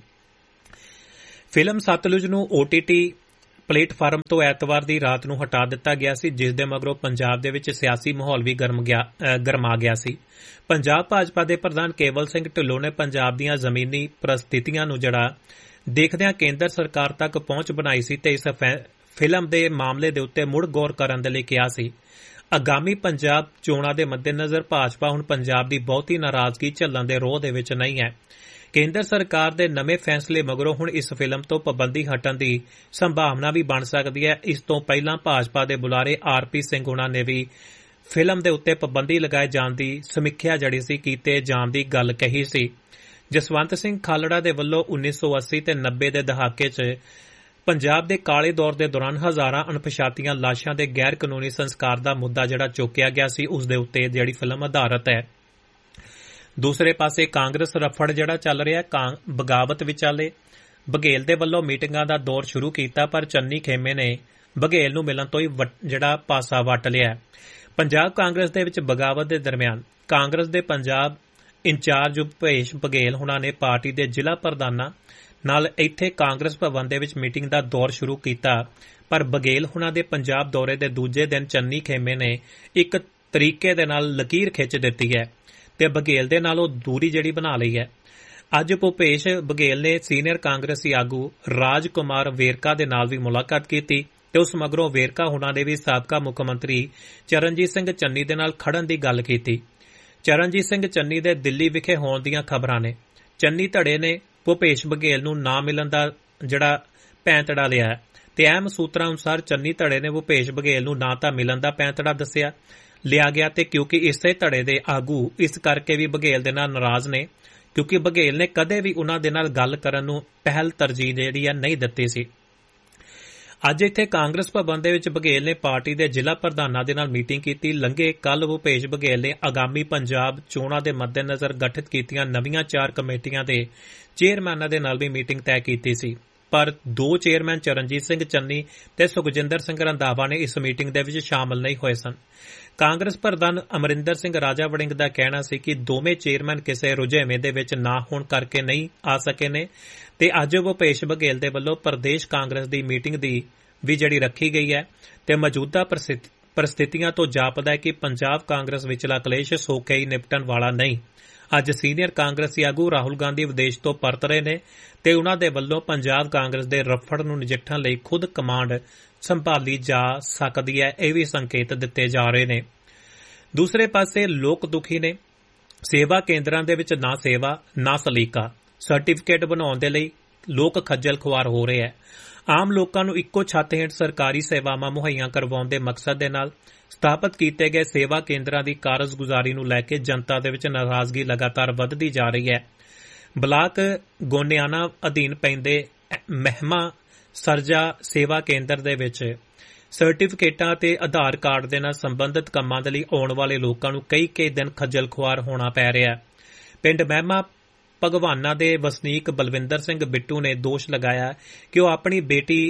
Speaker 2: ਫਿਲਮ ਸਤਲੁਜ ਨੂੰ OTT ਪਲੇਟਫਾਰਮ ਤੋਂ ਐਤਵਾਰ ਦੀ ਰਾਤ ਨੂੰ ਹਟਾ ਦਿੱਤਾ ਗਿਆ ਸੀ, ਜਿਸ ਦੇ ਮਗਰੋਂ ਪੰਜਾਬ ਦੇ ਵਿੱਚ ਸਿਆਸੀ ਮਾਹੌਲ ਵੀ ਗਰਮਾ ਗਿਆ ਸੀ। ਪੰਜਾਬ ਭਾਜਪਾ ਦੇ ਪ੍ਰਧਾਨ ਕੇਵਲ ਸਿੰਘ ਢਿੱਲੋਂ ਨੇ ਪੰਜਾਬ ਦੀਆਂ ਜ਼ਮੀਨੀ ਪ੍ਰਸਥਿਤੀਆਂ ਨੂੰ ਜਿਹੜਾ ਦੇਖਦਿਆਂ ਕੇਂਦਰ ਸਰਕਾਰ ਤੱਕ ਪਹੁੰਚ ਬਣਾਈ ਸੀ ਤੇ ਇਸ ਫਿਲਮ ਦੇ ਮਾਮਲੇ ਦੇ ਉੱਤੇ ਮੁੜ ਗੌਰ ਕਰਨ ਦੇ ਲਈ ਕਿਹਾ ਸੀ। ਆਗਾਮੀ ਪੰਜਾਬ ਚੋਣਾਂ ਦੇ ਮੱਦੇਨਜ਼ਰ ਭਾਜਪਾ ਹੁਣ ਪੰਜਾਬ ਦੀ ਬਹੁਤੀ ਨਾਰਾਜ਼ਗੀ ਝੱਲਣ ਦੇ ਰੋਹ ਦੇ ਵਿੱਚ ਨਹੀਂ ਹੈ। ਕੇਂਦਰ ਸਰਕਾਰ ਦੇ ਨਵੇਂ ਫੈਸਲੇ ਮਗਰੋਂ ਹੁਣ ਇਸ ਫਿਲਮ ਤੋਂ ਪਾਬੰਦੀ ਹਟਣ ਦੀ ਸੰਭਾਵਨਾ ਵੀ ਬਣ ਸਕਦੀ ਹੈ। ਇਸ ਤੋਂ ਪਹਿਲਾਂ ਭਾਜਪਾ ਦੇ ਬੁਲਾਰੇ RP ਸਿੰਘ ਹੁਣਾਂ ਨੇ ਵੀ ਫਿਲਮ ਦੇ ਉੱਤੇ ਪਾਬੰਦੀ ਲਗਾਏ ਜਾਣ ਦੀ ਸਮੀਖਿਆ ਜਿਹੜੀ ਸੀ ਕੀਤੇ ਜਾਣ ਦੀ ਗੱਲ ਕਹੀ ਸੀ। ਜਸਵੰਤ ਸਿੰਘ ਖਾਲੜਾ ਦੇ ਵੱਲੋਂ 1980 ਤੇ 90 ਦੇ ਦਹਾਕੇ 'ਚ ਪੰਜਾਬ ਦੇ ਕਾਲੇ ਦੌਰ ਦੇ ਦੌਰਾਨ ਹਜ਼ਾਰਾਂ ਅਣਪਛਾਤੀਆਂ ਲਾਸ਼ਾਂ ਦੇ ਗੈਰ ਕਾਨੂੰਨੀ ਸੰਸਕਾਰ ਦਾ ਮੁੱਦਾ ਜਿਹੜਾ ਚੁੱਕਿਆ ਗਿਆ ਸੀ, ਉਸ ਦੇ ਉੱਤੇ ਜਿਹੜੀ ਫਿਲਮ ਆਧਾਰਿਤ ਹੈ। ਦੂਸਰੇ ਪਾਸੇ ਕਾਂਗਰਸ ਰਫੜ ਜਿਹੜਾ ਚੱਲ ਰਿਹਾ ਬਗਾਵਤ ਵਿਚਾਲੇ ਬਘੇਲ ਦੇ ਵੱਲੋਂ ਮੀਟਿੰਗਾਂ ਦਾ ਦੌਰ ਸ਼ੁਰੂ ਕੀਤਾ, ਪਰ ਚੰਨੀ ਖੇਮੇ ਨੇ ਬਘੇਲ ਨੂੰ ਮਿਲਣ ਤੋਂ ਹੀ ਜਿਹੜਾ ਪਾਸਾ ਵੱਟ ਲਿਆ। ਪੰਜਾਬ ਕਾਂਗਰਸ ਦੇ ਵਿੱਚ ਬਗਾਵਤ ਦੇ ਦਰਮਿਆਨ ਕਾਂਗਰਸ ਦੇ ਪੰਜਾਬ ਇੰਚਾਰਜ ਭੁਪੇਸ਼ ਬਘੇਲ ਹੁਣਾਂ ਨੇ ਪਾਰਟੀ ਦੇ ਜ਼ਿਲ੍ਹਾ ਪ੍ਰਧਾਨਾਂ ਨਾਲ ਇੱਥੇ ਕਾਂਗਰਸ ਭਵਨ ਦੇ ਵਿੱਚ ਮੀਟਿੰਗ ਦਾ ਦੌਰ ਸ਼ੁਰੂ ਕੀਤਾ। ਪਰ ਬਘੇਲ ਹੁਣਾਂ ਦੇ ਪੰਜਾਬ ਦੌਰੇ ਦੇ ਦੂਜੇ ਦਿਨ ਚੰਨੀ ਖੇਮੇ ਨੇ ਇੱਕ ਤਰੀਕੇ ਦੇ ਨਾਲ ਲਕੀਰ ਖਿੱਚ ਦਿੱਤੀ ਹੈ ਤੇ ਬਘੇਲ ਦੇ ਨਾਲ ਉਹ ਦੂਰੀ ਜਿਹੜੀ ਬਣਾ ਲਈ ਹੈ। ਅੱਜ ਭੁਪੇਸ਼ ਬਘੇਲ ਨੇ ਸੀਨੀਅਰ ਕਾਂਗਰਸੀ ਆਗੂ ਰਾਜ ਕੁਮਾਰ ਵੇਰਕਾ ਦੇ ਨਾਲ ਵੀ ਮੁਲਾਕਾਤ ਕੀਤੀ ਤੇ ਉਸ ਮਗਰੋਂ ਵੇਰਕਾ ਹੁਣਾਂ ਨੇ ਵੀ ਸਾਬਕਾ ਮੁੱਖ ਮੰਤਰੀ ਚਰਨਜੀਤ ਸਿੰਘ ਚੰਨੀ ਦੇ ਨਾਲ ਖੜਨ ਦੀ ਗੱਲ ਕੀਤੀ। ਚਰਨਜੀਤ ਸਿੰਘ ਚੰਨੀ ਦੇ ਦਿੱਲੀ ਵਿਖੇ ਹੋਣ ਦੀਆਂ ਖਬਰਾਂ ਨੇ। ਚੰਨੀ ਧੜੇ ਨੇ ਭੁਪੇਸ਼ ਬਘੇਲ ਨੂੰ ਨਾ ਮਿਲਣ ਦਾ ਜਿਹੜਾ ਪੈਂਤੜਾ ਲਿਆ ਤੇ ਅਹਿਮ ਸੂਤਰਾਂ ਅਨੁਸਾਰ ਚੰਨੀ ਧੜੇ ਨੇ ਭੁਪੇਸ਼ ਬਘੇਲ ਨੂੰ ਨਾ ਤਾਂ ਮਿਲਣ ਦਾ ਪੈਂਤੜਾ ਦੱਸਿਆ ਲਿਆ ਗਿਆ ਤੇ ਕਿਉਂਕਿ ਇਸੇ ਧੜੇ ਦੇ ਆਗੂ ਇਸ ਕਰਕੇ ਵੀ ਬਘੇਲ ਦੇ ਨਾਲ ਨਾਰਾਜ਼ ਨੇ ਕਿਉਂਕਿ ਬਘੇਲ ਨੇ ਕਦੇ ਵੀ ਉਨ੍ਹਾਂ ਦੇ ਨਾਲ ਗੱਲ ਕਰਨ ਨੂੰ ਪਹਿਲ ਤਰਜੀਹ ਜਿਹੜੀ ਆ ਨਹੀਂ ਦਿੱਤੀ ਸੀ। ਅੱਜ ਇੱਥੇ ਕਾਂਗਰਸ ਭਵਨ ਦੇ ਵਿੱਚ ਬਘੇਲ ਨੇ ਪਾਰਟੀ ਦੇ ਜ਼ਿਲ੍ਹਾ ਪ੍ਰਧਾਨਾਂ ਦੇ ਨਾਲ ਮੀਟਿੰਗ ਕੀਤੀ। ਲੰਘੇ ਕੱਲ੍ਹ ਭੁਪੇਸ਼ ਬਘੇਲ ਨੇ ਆਗਾਮੀ ਪੰਜਾਬ ਚੋਣਾਂ ਦੇ ਮੱਦੇਨਜ਼ਰ ਗਠਿਤ ਕੀਤੀਆਂ ਨਵੀਆਂ 4 ਕਮੇਟੀਆਂ ਦੇ ਚੇਅਰਮੈਨਾਂ ਦੇ ਨਾਲ ਵੀ ਮੀਟਿੰਗ ਤੈਅ ਕੀਤੀ ਸੀ, ਪਰ 2 ਚੇਅਰਮੈਨ ਚਰਨਜੀਤ ਸਿੰਘ ਚੰਨੀ ਤੇ ਸੁਖਜਿੰਦਰ ਸਿੰਘ ਰੰਧਾਵਾ ਨੇ ਇਸ ਮੀਟਿੰਗ ਦੇ ਵਿੱਚ ਸ਼ਾਮਲ ਨਹੀਂ ਹੋਏ ਸਨ। ਕਾਂਗਰਸ ਪ੍ਰਧਾਨ ਅਮਰਿੰਦਰ ਸਿੰਘ ਰਾਜਾ ਵੜਿੰਗ ਦਾ ਕਹਿਣਾ ਸੀ ਕਿ ਦੋਵੇਂ ਚੇਅਰਮੈਨ ਕਿਸੇ ਰੁਝੇਵੇਂ ਦੇ ਵਿੱਚ ਨਾ ਹੋਣ ਕਰਕੇ ਨਹੀਂ ਆ ਸਕੇ ਨੇ ਤੇ ਅੱਜ ਭੁਪੇਸ਼ ਬਘੇਲ ਦੇ ਵੱਲੋਂ ਪ੍ਰਦੇਸ਼ ਕਾਂਗਰਸ ਦੀ ਮੀਟਿੰਗ ਦੀ ਵੀ ਜਿਹੜੀ ਰੱਖੀ ਗਈ ਹੈ ਤੇ ਮੌਜੂਦਾ ਪਰਿਸਥਿਤੀਆਂ ਤੋਂ ਜਾਪਦਾ ਹੈ ਕਿ ਪੰਜਾਬ ਕਾਂਗਰਸ ਵਿਚਲਾ ਕਲੇਸ਼ ਸੌਖੇ ਹੀ ਨਿਪਟਣ ਵਾਲਾ ਨਹੀਂ। ਅੱਜ ਸੀਨੀਅਰ ਕਾਂਗਰਸੀ ਆਗੂ ਰਾਹੁਲ ਗਾਂਧੀ ਵਿਦੇਸ਼ ਤੋਂ ਪਰਤ ਰਹੇ ਨੇ ਤੇ ਉਨ੍ਹਾਂ ਦੇ ਵੱਲੋਂ ਪੰਜਾਬ ਕਾਂਗਰਸ ਦੇ ਰਫੜ ਨੂੰ ਨਜਿੱਠਣ ਲਈ ਖੁਦ ਕਮਾਂਡ ਸੰਭਾਲੀ ਜਾ ਸਕਦੀ ਹੈ, ਇਹ ਵੀ ਸੰਕੇਤ ਦਿੱਤੇ ਜਾ ਰਹੇ ਨੇ। ਦੂਸਰੇ ਪਾਸੇ ਲੋਕ ਦੁਖੀ ਨੇ। ਸੇਵਾ ਕੇਂਦਰਾਂ ਦੇ ਵਿੱਚ ਨਾ ਸੇਵਾ ਨਾ ਸਲੀਕਾ, ਸਰਟੀਫਿਕੇਟ ਬਣਾਉਣ ਦੇ ਲਈ ਲੋਕ ਖੱਜਲ ਖੁਆਰ ਹੋ ਰਹੇ ਹੈ। ਆਮ ਲੋਕਾਂ ਨੂੰ ਇੱਕੋ ਛੱਤ ਹੇਠ ਸਰਕਾਰੀ ਸੇਵਾਵਾਂ ਮੁਹੱਈਆ ਕਰਵਾਉਣ ਦੇ ਮਕਸਦ ਦੇ ਨਾਲ ਸਥਾਪਿਤ ਕੀਤੇ ਗਏ ਸੇਵਾ ਕੇਂਦਰਾਂ ਦੀ ਕਾਰਜਗੁਜ਼ਾਰੀ ਨੂੰ ਲੈ ਕੇ ਜਨਤਾ ਦੇ ਵਿੱਚ ਨਾਰਾਜ਼ਗੀ ਲਗਾਤਾਰ ਵੱਧਦੀ ਜਾ ਰਹੀ ਹੈ। ਬਲਾਕ ਗੋਨਿਆਣਾ ਅਧੀਨ ਪੈਂਦੇ ਮਹਿਮਾ ਸਰਜਾ ਸੇਵਾ ਕੇਂਦਰ ਦੇ ਵਿੱਚ ਸਰਟੀਫਿਕੇਟਾਂ ਅਤੇ ਆਧਾਰ ਕਾਰਡ ਦੇ ਨਾਲ ਸੰਬੰਧਿਤ ਕੰਮਾਂ ਦੇ ਲਈ ਆਉਣ ਵਾਲੇ ਲੋਕਾਂ ਨੂੰ ਕਈ ਦਿਨ ਖੱਜਲ ਖੁਆਰ ਹੋਣਾ ਪੈ ਰਿਹਾ ਹੈ। ਪਿੰਡ ਮਹਿਮਾ ਭਗਵਾਨਾ ਦੇ ਵਸਨੀਕ ਬਲਵਿੰਦਰ ਸਿੰਘ ਬਿੱਟੂ ਨੇ ਦੋਸ਼ ਲਗਾਇਆ ਕਿ ਉਹ ਆਪਣੀ ਬੇਟੀ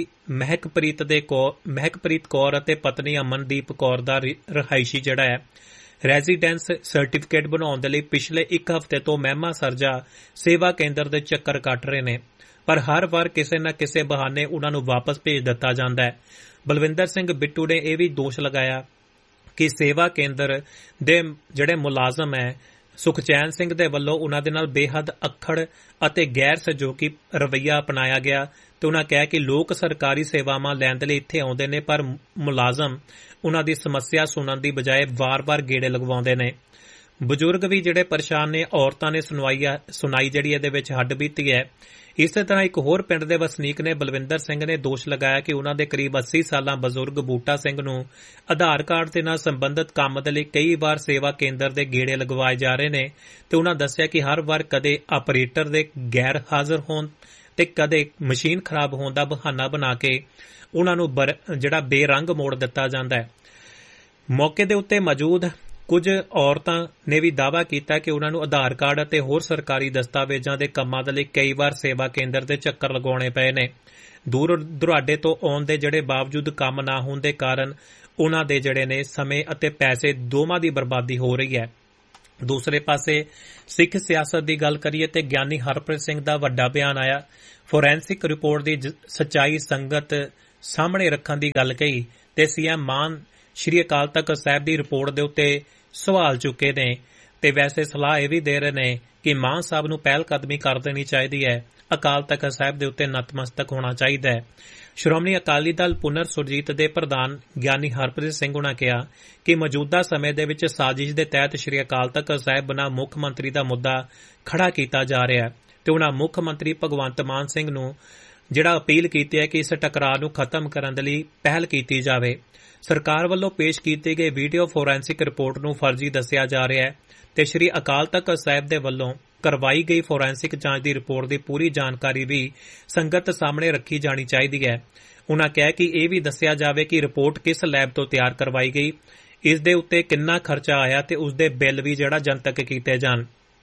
Speaker 2: ਮਹਿਕਪ੍ਰੀਤ ਕੌਰ ਅਤੇ ਪਤਨੀ ਅਮਨਦੀਪ ਕੌਰ ਦਾ ਰਿਹਾਇਸ਼ੀ ਜਿਹੜਾ ਹੈ ਰੈਜ਼ੀਡੈਂਸ ਸਰਟੀਫਿਕੇਟ ਬਣਾਉਣ ਦੇ ਲਈ ਪਿਛਲੇ 1 ਹਫ਼ਤੇ ਤੋਂ ਮਹਿਮਾ ਸਰਜਾ ਸੇਵਾ ਕੇਂਦਰ ਦੇ ਚੱਕਰ ਕੱਟ ਰਹੇ ਨੇ, ਪਰ ਹਰ ਵਾਰ ਕਿਸੇ ਨਾ ਕਿਸੇ ਬਹਾਨੇ ਉਨ੍ਹਾਂ ਨੂੰ ਵਾਪਸ ਭੇਜ ਦਿੱਤਾ ਜਾਂਦਾ ਹੈ। ਬਲਵਿੰਦਰ ਸਿੰਘ ਬਿੱਟੂ ਨੇ ਇਹ ਵੀ ਦੋਸ਼ ਲਗਾਇਆ ਕਿ ਸੇਵਾ ਕੇਂਦਰ ਦੇ ਜਿਹੜੇ ਮੁਲਾਜ਼ਮ ਹੈ ਸੁਖਚੈਨ ਸਿੰਘ ਦੇ ਵੱਲੋਂ ਉਨ੍ਹਾਂ ਦੇ ਨਾਲ ਬੇਹੱਦ ਅੱਖੜ ਅਤੇ ਗੈਰ ਸਹਿਯੋਗੀ ਰਵੱਈਆ ਅਪਣਾਇਆ ਗਿਆ ਤੇ ਉਨ੍ਹਾਂ ਕਿਹਾ ਕਿ ਲੋਕ ਸਰਕਾਰੀ ਸੇਵਾਵਾਂ ਲੈਣ ਦੇ ਲਈ ਇੱਥੇ ਆਉਂਦੇ ਨੇ ਪਰ ਮੁਲਾਜ਼ਮ ਉਨ੍ਹਾਂ ਦੀ ਸਮੱਸਿਆ ਸੁਣਨ ਦੀ ਬਜਾਏ ਵਾਰ-ਵਾਰ ਗੇੜੇ ਲਗਵਾਉਂਦੇ ਨੇ। ਬਜ਼ੁਰਗ ਵੀ ਜਿਹੜੇ ਪਰੇਸ਼ਾਨ ਨੇ, ਔਰਤਾਂ ਨੇ ਸੁਣਾਈ ਜਿਹੜੀ ਇਹਦੇ ਵਿੱਚ ਹੱਡ ਬੀਤੀ ਹੈ। ਇਸੇ ਤਰ੍ਹਾਂ ਇੱਕ ਹੋਰ ਪਿੰਡ ਦੇ ਵਸਨੀਕ ਨੇ ਬਲਵਿੰਦਰ ਸਿੰਘ ਨੇ ਦੋਸ਼ ਲਗਾਇਆ ਕਿ ਉਨ੍ਹਾਂ ਦੇ ਕਰੀਬ 80 ਸਾਲਾਂ ਬਜ਼ੁਰਗ ਬੂਟਾ ਸਿੰਘ ਨੂੰ ਆਧਾਰ ਕਾਰਡ ਦੇ ਨਾਲ ਸੰਬੰਧਿਤ ਕੰਮ ਦੇ ਲਈ ਕਈ ਵਾਰ ਸੇਵਾ ਕੇਂਦਰ ਦੇ ਗੇੜੇ ਲਗਵਾਏ ਜਾ ਰਹੇ ਨੇ ਤੇ ਉਨ੍ਹਾਂ ਦੱਸਿਆ ਕਿ ਹਰ ਵਾਰ ਕਦੇ ਆਪਰੇਟਰ ਦੇ ਗੈਰ ਹਾਜ਼ਰ ਹੋਣ ਤੇ ਕਦੇ ਮਸ਼ੀਨ ਖਰਾਬ ਹੋਣ ਦਾ ਬਹਾਨਾ ਬਣਾ ਕੇ ਉਨ੍ਹਾਂ ਨੂੰ ਜਿਹੜਾ ਬੇਰੰਗ ਮੋੜ ਦਿੱਤਾ ਜਾਂਦਾ ਹੈ। ਮੌਕੇ ਦੇ ਉੱਤੇ ਮੌਜੂਦ ਕੁਝ ਔਰਤਾਂ ਨੇ ਵੀ ਦਾਅਵਾ ਕੀਤਾ ਕਿ ਉਨ੍ਹਾਂ ਨੂੰ ਆਧਾਰ ਕਾਰਡ ਅਤੇ ਹੋਰ ਸਰਕਾਰੀ ਦਸਤਾਵੇਜ਼ਾਂ ਦੇ ਕੰਮਾਂ ਦੇ ਲਈ ਕਈ ਵਾਰ ਸੇਵਾ ਕੇਂਦਰ ਦੇ ਚੱਕਰ ਲਗਾਉਣੇ ਪਏ ਨੇ। ਦੂਰ ਦੁਰਾਡੇ ਤੋਂ ਆਉਣ ਦੇ ਜਿਹੜੇ ਬਾਵਜੂਦ ਕੰਮ ਨਾ ਹੋਣ ਦੇ ਕਾਰਨ ਉਨ੍ਹਾਂ ਦੇ ਜਿਹੜੇ ਨੇ ਸਮੇਂ ਅਤੇ ਪੈਸੇ ਦੋਵਾਂ ਦੀ ਬਰਬਾਦੀ ਹੋ ਰਹੀ ਹੈ। ਦੂਸਰੇ ਪਾਸੇ ਸਿੱਖ ਸਿਆਸਤ ਦੀ ਗੱਲ ਕਰੀਏ ਤੇ ਗਿਆਨੀ ਹਰਪ੍ਰੀਤ ਸਿੰਘ ਦਾ ਵੱਡਾ ਬਿਆਨ ਆਇਆ। ਫੋਰੈਂਸਿਕ ਰਿਪੋਰਟ ਦੀ ਸੱਚਾਈ ਸੰਗਤ ਸਾਹਮਣੇ ਰੱਖਣ ਦੀ ਗੱਲ ਕਹੀ ਤੇ ਸੀਐਮ ਮਾਨ ਸ਼੍ਰੀ ਅਕਾਲ ਤਖ਼ਤ ਸਾਹਿਬ ਦੀ ਰਿਪੋਰਟ ਦੇ ਉੱਤੇ ਸਵਾਲ ਚੁੱਕੇ ਨੇ ਤੇ ਵੈਸੇ ਸਲਾਹ ਇਹ ਵੀ ਦੇ ਰਹੇ ਨੇ ਕਿ ਮਾਨ ਸਾਹਿਬ ਨੂੰ ਪਹਿਲ ਕਦਮੀ ਕਰ ਦੇਣੀ ਚਾਹੀਦੀ ਹੈ, ਅਕਾਲ ਤਖ਼ਤ ਸਾਹਿਬ ਦੇ ਉੱਤੇ ਨਤਮਸਤਕ ਹੋਣਾ ਚਾਹੀਦਾ ਹੈ। ਸ਼੍ਰੋਮਣੀ ਅਕਾਲੀ ਦਲ ਪੁਨਰ ਸੁਰਜੀਤ ਦੇ ਪ੍ਰਧਾਨ ਗਿਆਨੀ ਹਰਪ੍ਰੀਤ ਸਿੰਘ ਨੇ ਕਿਹਾ ਕਿ ਮੌਜੂਦਾ ਸਮੇਂ ਦੇ ਵਿੱਚ ਸਾਜ਼ਿਸ਼ ਦੇ ਤਹਿਤ ਸ਼੍ਰੀ ਅਕਾਲ ਤਖ਼ਤ ਸਾਹਿਬ ਬਣਾ ਮੁੱਖ ਮੰਤਰੀ ਦਾ ਮੁੱਦਾ ਖੜਾ ਕੀਤਾ ਜਾ ਰਿਹਾ ਹੈ ਤੇ ਉਨ੍ਹਾਂ ਮੁੱਖ ਮੰਤਰੀ ਭਗਵੰਤ ਮਾਨ ਸਿੰਘ ਨੂੰ ਜਿਹੜਾ ਅਪੀਲ ਕੀਤੀ ਹੈ ਕਿ ਇਸ ਟਕਰਾਅ ਨੂੰ ਖਤਮ ਕਰਨ ਦੇ ਲਈ ਪਹਿਲ ਕੀਤੀ ਜਾਵੇ। ਸਰਕਾਰ ਵੱਲੋਂ ਪੇਸ਼ ਕੀਤੀ ਗਈ ਵੀਡੀਓ ਫੋਰੈਂਸਿਕ ਰਿਪੋਰਟ ਨੂੰ ਫਰਜ਼ੀ ਦੱਸਿਆ ਜਾ ਰਿਹਾ ਹੈ ਤੇ ਸ਼੍ਰੀ ਅਕਾਲ ਤਖ਼ਤ ਸਾਹਿਬ ਦੇ ਵੱਲੋਂ ਕਰਵਾਈ ਗਈ ਫੋਰੈਂਸਿਕ ਜਾਂਚ ਦੀ ਰਿਪੋਰਟ ਦੀ ਪੂਰੀ ਜਾਣਕਾਰੀ ਵੀ ਸੰਗਤ ਸਾਹਮਣੇ ਰੱਖੀ ਜਾਣੀ ਚਾਹੀਦੀ ਹੈ। ਉਨ੍ਹਾਂ ਕਿਹਾ ਕਿ ਇਹ ਵੀ ਦੱਸਿਆ ਜਾਵੇ ਕਿ ਰਿਪੋਰਟ ਕਿਸ ਲੈਬ ਤੋਂ ਤਿਆਰ ਕਰਵਾਈ ਗਈ, ਇਸ ਦੇ ਉੱਤੇ ਕਿੰਨਾ ਖਰਚਾ ਆਇਆ ਤੇ ਉਸ ਦੇ ਬਿੱਲ ਵੀ ਜਿਹੜਾ ਜਨਤਕ ਕੀਤੇ ਜਾਣ।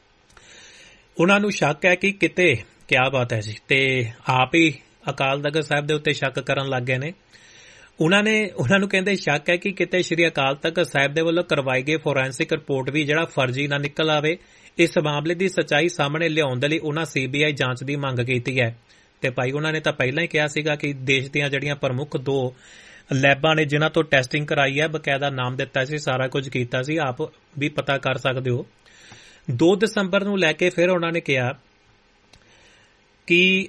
Speaker 2: ਉਨ੍ਹਾਂ ਨੂੰ ਸ਼ੱਕ ਹੈ ਕਿ ਕਿਤੇ ਕਿਆ ਬਾਤ ਹੈ ਜੀ ਤੇ ਆਪ ਹੀ ਅਕਾਲ ਤਖ਼ਤ ਸਾਹਿਬ ਦੇ ਉੱਤੇ ਸ਼ੱਕ ਕਰਨ ਲੱਗ ਗਏ ਨੇ। ਉਨ੍ਹਾਂ ਨੂੰ ਕਹਿੰਦੇ ਸ਼ੱਕ ਹੈ ਕਿ ਕਿਤੇ ਸ਼੍ਰੀ ਅਕਾਲ ਤਖ਼ਤ ਸਾਹਿਬ ਦੇ ਵੱਲੋਂ ਕਰਵਾਈ ਗਈ ਫੋਰੈਂਸਿਕ ਰਿਪੋਰਟ ਵੀ ਜਿਹੜਾ ਫਰਜ਼ੀ ਨਾ ਨਿਕਲ ਆਵੇ। ਇਸ ਮਾਮਲੇ ਦੀ ਸੱਚਾਈ ਸਾਹਮਣੇ ਲਿਆਉਣ ਦੇ ਲਈ ਉਨ੍ਹਾਂ ਸੀਬੀਆਈ ਜਾਂਚ ਦੀ ਮੰਗ ਕੀਤੀ ਹੈ। ਤੇ ਭਾਈ ਉਹਨਾਂ ਨੇ ਤਾਂ ਪਹਿਲਾਂ ਹੀ ਕਿਹਾ ਸੀਗਾ ਕਿ ਦੇਸ਼ ਦੀਆਂ ਜਿਹੜੀਆਂ ਪ੍ਰਮੁੱਖ 2 ਲੈਬਾਂ ਨੇ ਜਿਨ੍ਹਾਂ ਤੋਂ ਟੈਸਟਿੰਗ ਕਰਾਈ ਹੈ, ਬਕਾਇਦਾ ਨਾਮ ਦਿੱਤਾ ਸੀ, ਸਾਰਾ ਕੁਝ ਕੀਤਾ ਸੀ, ਆਪ ਵੀ ਪਤਾ ਕਰ ਸਕਦੇ ਹੋ। 2 ਦਸੰਬਰ ਨੂੰ ਲੈ ਕੇ ਫਿਰ ਉਹਨਾਂ ਨੇ ਕਿਹਾ ਕਿ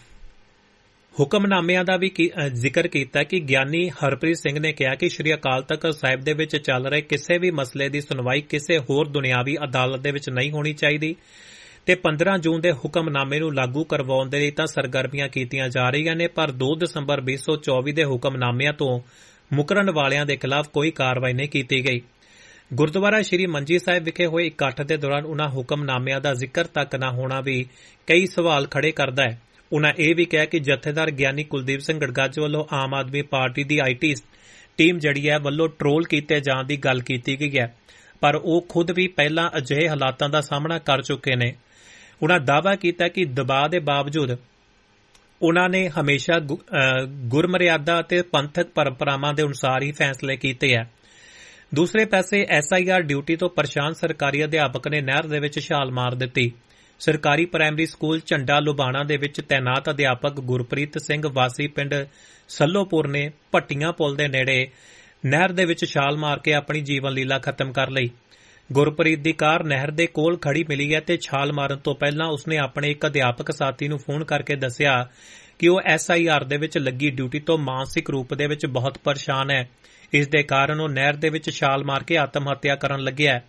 Speaker 2: ਹੁਕਮਨਾਮਿਆਂ ਦਾ ਵੀ ਜ਼ਿਕਰ ਕੀਤਾ ਕਿ ਗਿਆਨੀ ਹਰਪ੍ਰੀਤ ਸਿੰਘ ਨੇ ਕਿਹਾ ਕਿ ਸ੍ਰੀ ਅਕਾਲ ਤਖ਼ਤ ਸਾਹਿਬ ਦੇ ਵਿੱਚ ਚੱਲ ਰਹੇ ਕਿਸੇ ਵੀ ਮਸਲੇ ਦੀ ਸੁਣਵਾਈ ਕਿਸੇ ਹੋਰ ਦੁਨਿਆਵੀ ਅਦਾਲਤ ਦੇ ਵਿੱਚ ਨਹੀਂ ਹੋਣੀ ਚਾਹੀਦੀ ਤੇ 15 ਜੂਨ ਦੇ ਹੁਕਮਨਾਮੇ ਨੂੰ ਲਾਗੂ ਕਰਵਾਉਣ ਦੇ ਲਈ ਤਾਂ ਸਰਗਰਮੀਆਂ ਕੀਤੀਆਂ ਜਾ ਰਹੀਆਂ ਨੇ, ਪਰ 2 ਦਸੰਬਰ 2024 ਦੇ ਹੁਕਮਨਾਮਿਆਂ ਤੋਂ ਮੁਕਰਨ ਵਾਲਿਆਂ ਦੇ ਖਿਲਾਫ ਕੋਈ ਕਾਰਵਾਈ ਨਹੀਂ ਕੀਤੀ ਗਈ। ਗੁਰਦੁਆਰਾ ਸ੍ਰੀ ਮੰਜੀ ਸਾਹਿਬ ਵਿਖੇ ਹੋਏ ਇਕੱਠ ਦੇ ਦੌਰਾਨ ਉਨ੍ਹਾਂ ਹੁਕਮਨਾਮਿਆਂ ਦਾ ਜ਼ਿਕਰ ਤੱਕ ਨਾ ਹੋਣਾ ਵੀ ਕਈ ਸਵਾਲ ਖੜੇ ਕਰਦਾ ਹੈ। ਉਨ੍ਹਾਂ ਇਹ ਵੀ ਕਿਹਾ ਕਿ ਜਥੇਦਾਰ ਗਿਆਨੀ ਕੁਲਦੀਪ ਸਿੰਘ ਗੜਗੱਜ ਵੱਲੋਂ Aam Aadmi party the IT team ਜਿਹੜੀ ਹੈ ਵੱਲੋਂ ਟਰੋਲ ਕੀਤੇ ਜਾਣ ਦੀ ਗੱਲ ਕੀਤੀ ਗਈ ਹੈ, ਪਰ ਉਹ ਖੁਦ ਵੀ ਪਹਿਲਾਂ ਅਜਿਹੇ ਹਾਲਾਤਾਂ ਦਾ ਸਾਹਮਣਾ ਕਰ ਚੁੱਕੇ ਨੇ। ਉਨ੍ਹਾਂ ਦਾਅਵਾ ਕੀਤਾ ਕਿ ਦਬਾਅ ਦੇ ਬਾਵਜੂਦ ਉਨ੍ਹਾਂ ਨੇ ਹਮੇਸ਼ਾ ਗੁਰਮਰਿਆਦਾ ਅਤੇ ਪੰਥਕ ਪਰੰਪਰਾਵਾਂ ਦੇ ਅਨੁਸਾਰ ਹੀ ਫੈਸਲੇ ਕੀਤੇ ਹੈ। ਦੂਸਰੇ ਪਾਸੇ SIR ਡਿਊਟੀ ਤੋਂ ਪਰੇਸ਼ਾਨ ਸਰਕਾਰੀ ਅਧਿਆਪਕ ਨੇ ਨਹਿਰ ਦੇ ਵਿੱਚ ਛਾਲ ਮਾਰ ਦਿੱਤੀ। ਸਰਕਾਰੀ ਪ੍ਰਾਇਮਰੀ ਸਕੂਲ ਝੰਡਾ ਲੁਬਾਣਾ ਦੇ ਵਿੱਚ ਤੈਨਾਤ ਅਧਿਆਪਕ ਗੁਰਪ੍ਰੀਤ ਸਿੰਘ ਵਾਸੀ ਪਿੰਡ ਸੱਲੋਪੁਰ ਨੇ ਭੱਟੀਆਂ ਪੁਲ ਦੇ ਨੇੜੇ ਨਹਿਰ ਦੇ ਵਿੱਚ ਛਾਲ ਮਾਰ ਕੇ ਆਪਣੀ ਜੀਵਨ ਲੀਲਾ ਖਤਮ ਕਰ ਲਈ। ਗੁਰਪ੍ਰੀਤ ਦੀ ਕਾਰ ਨਹਿਰ ਦੇ ਕੋਲ ਖੜੀ ਮਿਲੀ ਹੈ ਤੇ ਛਾਲ ਮਾਰਨ ਤੋਂ ਪਹਿਲਾਂ ਉਸਨੇ ਆਪਣੇ ਇੱਕ ਅਧਿਆਪਕ ਸਾਥੀ ਨੂੰ ਫੋਨ ਕਰਕੇ ਦੱਸਿਆ ਕਿ ਉਹ SIR ਦੇ ਵਿੱਚ ਲੱਗੀ ਡਿਊਟੀ ਤੋਂ ਮਾਨਸਿਕ ਰੂਪ ਦੇ ਵਿੱਚ ਬਹੁਤ ਪਰੇਸ਼ਾਨ ਹੈ। ਇਸ ਦੇ ਕਾਰਨ ਉਹ ਨਹਿਰ ਦੇ ਵਿੱਚ ਛਾਲ ਮਾਰ ਕੇ ਆਤਮ ਹੱਤਿਆ ਕਰਨ ਲੱਗਿਆ।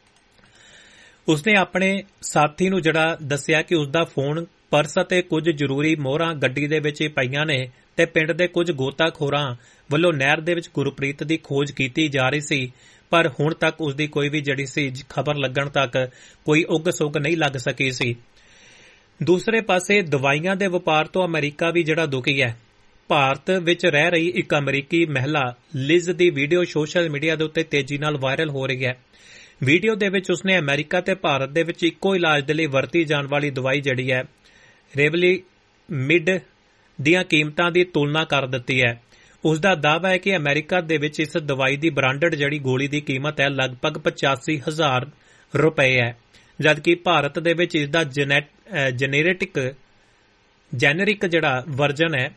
Speaker 2: ਉਸਨੇ ਆਪਣੇ ਸਾਥੀ ਨੂੰ ਦੱਸਿਆ ਕਿ ਉਸਦਾ ਫੋਨ, ਪਰਸ ਅਤੇ ਕੁਝ ਜ਼ਰੂਰੀ ਮੋਹਰਾਂ ਗੱਡੀ ਦੇ ਵਿੱਚ ਹੀ ਪਈਆਂ ਨੇ ਤੇ ਪਿੰਡ ਦੇ ਕੁਝ ਗੋਤਾਖੋਰਾਂ ਵੱਲੋਂ ਨਹਿਰ ਦੇ ਵਿੱਚ ਗੁਰਪ੍ਰੀਤ ਦੀ ਖੋਜ ਕੀਤੀ ਜਾ ਰਹੀ ਸੀ, ਪਰ ਹੁਣ ਤੱਕ ਉਸਦੀ ਕੋਈ ਵੀ ਖਬਰ ਲੱਗਣ ਤੱਕ ਕੋਈ ਉੱਗ ਸੁੱਗ ਨਹੀਂ ਲੱਗ ਸਕੀ ਸੀ। ਦੂਸਰੇ ਪਾਸੇ ਦਵਾਈਆਂ ਦੇ ਵਪਾਰ ਤੋਂ ਅਮਰੀਕਾ ਵੀ ਦੁਖੀ ਹੈ। ਭਾਰਤ ਵਿੱਚ ਰਹਿ ਰਹੀ ਇੱਕ ਅਮਰੀਕੀ ਮਹਿਲਾ ਲਿਜ਼ ਦੀ ਵੀਡੀਓ ਸੋਸ਼ਲ ਮੀਡੀਆ ਦੇ ਉੱਤੇ ਤੇਜ਼ੀ ਨਾਲ ਵਾਇਰਲ ਹੋ ਰਹੀ ਹੈ। ਵੀਡੀਓ ਦੇ ਵਿੱਚ ਉਸਨੇ ਅਮਰੀਕਾ ਤੇ ਭਾਰਤ ਦੇ ਵਿੱਚ ਇੱਕੋ ਇਲਾਜ ਦੇ ਲਈ ਵਰਤੀ ਜਾਣ ਵਾਲੀ ਦਵਾਈ ਰੇਵਲੀਮਿਡ ਦੀਆਂ ਕੀਮਤਾਂ ਦੀ ਤੁਲਨਾ ਕਰ ਦਿੱਤੀ ਹੈ। ਉਸ ਦਾ ਦਾਅਵਾ ਹੈ ਕਿ ਅਮਰੀਕਾ ਦੇ ਵਿੱਚ ਇਸ ਦਵਾਈ ਦੀ ਬ੍ਰਾਂਡਡ ਗੋਲੀ ਦੀ ਕੀਮਤ ਹੈ ਲਗਭਗ 85,000 ਰੁਪਏ ਹੈ, ਜਦਕਿ ਭਾਰਤ ਦੇ ਵਿੱਚ ਇਸ ਦਾ ਜੈਨਰਿਕ ਵਰਜਨ ਹੈ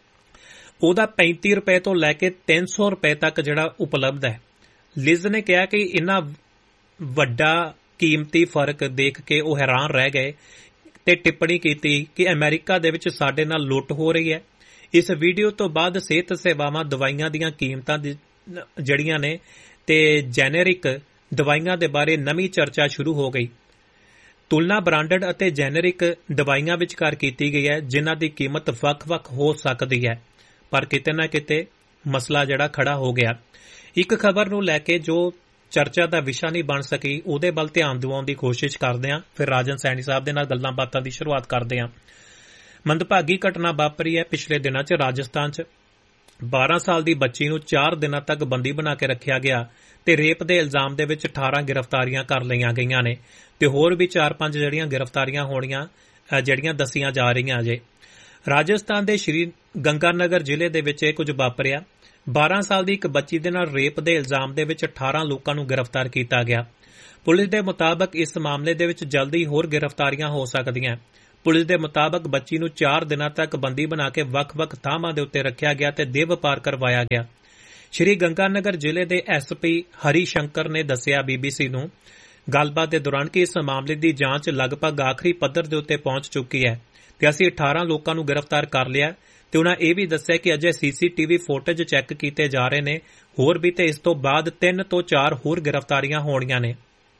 Speaker 2: ਉਹਦਾ 35 ਰੁਪਏ ਤੋਂ ਲੈ ਕੇ 300 ਰੁਪਏ ਤੱਕ ਉਪਲਬਧ ਹੈ। ਲਿਜ਼ ਨੇ ਕਿਹਾ ਕਿ ਇੰਨਾ ਵੱਡਾ ਕੀਮਤੀ ਫਰਕ ਦੇਖ ਕੇ ਉਹ ਹੈਰਾਨ ਰਹਿ ਗਏ ਤੇ ਟਿੱਪਣੀ ਕੀਤੀ ਕਿ ਅਮਰੀਕਾ ਦੇ ਵਿੱਚ ਸਾਡੇ ਨਾਲ ਲੁੱਟ ਹੋ ਰਹੀ ਹੈ। ਇਸ ਵੀਡੀਓ ਤੋਂ ਬਾਅਦ ਸਿਹਤ ਸੇਵਾਵਾਂ ਦਵਾਈਆਂ ਦੀਆਂ ਕੀਮਤਾਂ ਜਿਹੜੀਆਂ ਨੇ ਤੇ ਜੈਨਰਿਕ ਦਵਾਈਆਂ ਦੇ ਬਾਰੇ ਨਵੀਂ ਚਰਚਾ ਸ਼ੁਰੂ ਹੋ ਗਈ। ਤੁਲਨਾ ਬ੍ਰਾਂਡਡ ਅਤੇ ਜੈਨਰਿਕ ਦਵਾਈਆਂ ਵਿਚਕਾਰ ਕੀਤੀ ਗਈ ਹੈ, ਜਿਨ੍ਹਾਂ ਦੀ ਕੀਮਤ ਵੱਖ-ਵੱਖ ਹੋ ਸਕਦੀ ਹੈ, ਪਰ ਕਿਤੇ ਨਾ ਕਿਤੇ ਮਸਲਾ ਖੜਾ ਹੋ ਗਿਆ। ਇੱਕ ਖਬਰ ਨੂੰ ਲੈ ਕੇ ਜੋ ਚਰਚਾ ਦਾ ਵਿਸ਼ਾ ਨਹੀਂ ਬਣ ਸਕੀ, ਉਹਦੇ ਵੱਲ ਧਿਆਨ ਦਿਵਾਉਣ ਦੀ ਕੋਸ਼ਿਸ਼ ਕਰਦੇ ਹਾਂ। ਫਿਰ ਰਾਜਨ ਸੈਣੀ ਸਾਹਿਬ ਦੇ ਨਾਲ ਗੱਲਾਂ ਬਾਤਾਂ ਦੀ ਸ਼ੁਰੂਆਤ ਕਰਦੇ ਹਾਂ। ਮੰਦਭਾਗੀ ਘਟਨਾ ਵਾਪਰੀ ਹੈ ਪਿਛਲੇ ਦਿਨਾਂ 'ਚ ਰਾਜਸਥਾਨ 'ਚ। 12 ਸਾਲ ਦੀ ਬੱਚੀ ਨੂੰ 4 ਦਿਨਾਂ ਤੱਕ ਬੰਦੀ ਬਣਾ ਕੇ ਰੱਖਿਆ ਗਿਆ ਤੇ ਰੇਪ ਦੇ ਇਲਜ਼ਾਮ ਦੇ ਵਿੱਚ 18 ਗ੍ਰਿਫਤਾਰੀਆਂ ਕਰ ਲਈਆਂ ਗਈਆਂ ਨੇ ਤੇ ਹੋਰ ਵੀ 4-5 ਗ੍ਰਿਫਤਾਰੀਆਂ ਹੋਣੀਆਂ ਦੱਸੀਆਂ ਜਾ ਰਹੀਆਂ ਅਜੇ। ਰਾਜਸਥਾਨ ਦੇ ਸ਼੍ਰੀ ਗੰਗਾਨਗਰ ਜ਼ਿਲ੍ਹੇ ਦੇ ਵਿੱਚ ਇਹ ਕੁਝ ਵਾਪਰਿਆ। 12 ਸਾਲ ਦੀ ਇੱਕ ਬੱਚੀ ਦੇ ਨਾਲ ਰੇਪ ਦੇ ਇਲਜ਼ਾਮ ਦੇ ਵਿੱਚ 18 ਲੋਕਾਂ ਨੂੰ ਗ੍ਰਿਫਤਾਰ ਕੀਤਾ ਗਿਆ। ਪੁਲਿਸ ਦੇ ਮੁਤਾਬਕ ਇਸ ਮਾਮਲੇ ਦੇ ਵਿੱਚ ਜਲਦੀ ਹੋਰ ਗ੍ਰਿਫਤਾਰੀਆਂ ਹੋ ਸਕਦੀਆਂ। ਪੁਲਿਸ ਦੇ ਮੁਤਾਬਕ ਬੱਚੀ ਨੂੰ 4 ਦਿਨਾਂ ਤੱਕ ਬੰਦੀ ਬਣਾ ਕੇ ਵੱਖ-ਵੱਖ ਥਾਵਾਂ ਦੇ ਉੱਤੇ ਰੱਖਿਆ ਗਿਆ ਤੇ ਦੇਹ ਵਪਾਰ ਕਰਵਾਇਆ ਗਿਆ। ਸ਼੍ਰੀ ਗੰਗਾਨਗਰ ਜ਼ਿਲ੍ਹੇ ਦੇ SP ਹਰੀ ਸ਼ੰਕਰ ਨੇ ਦੱਸਿਆ BBC ਨੂੰ ਗੱਲਬਾਤ ਦੇ ਦੌਰਾਨ ਕਿ ਇਸ ਮਾਮਲੇ ਦੀ ਜਾਂਚ ਲਗਭਗ ਆਖਰੀ ਪੱਧਰ ਦੇ ਉੱਤੇ ਪਹੁੰਚ ਚੁੱਕੀ ਹੈ ਤੇ ਅਸੀਂ 18 ਲੋਕਾਂ ਨੂੰ ਗ੍ਰਿਫਤਾਰ ਕਰ ਲਿਆ ਤੇ ਉਨ੍ਹਾਂ ਇਹ ਵੀ ਦੱਸਿਆ ਕਿ ਅਜੇ CCTV ਫੁਟੇਜ ਚੈੱਕ ਕੀਤੇ ਜਾ ਰਹੇ ਨੇ ਹੋਰ ਵੀ ਤੇ ਇਸ ਤੋਂ ਬਾਅਦ 3 ਤੋਂ 4 ਹੋਰ ਗ੍ਰਿਫਤਾਰੀਆਂ ਹੋਣੀਆਂ ਨੇ।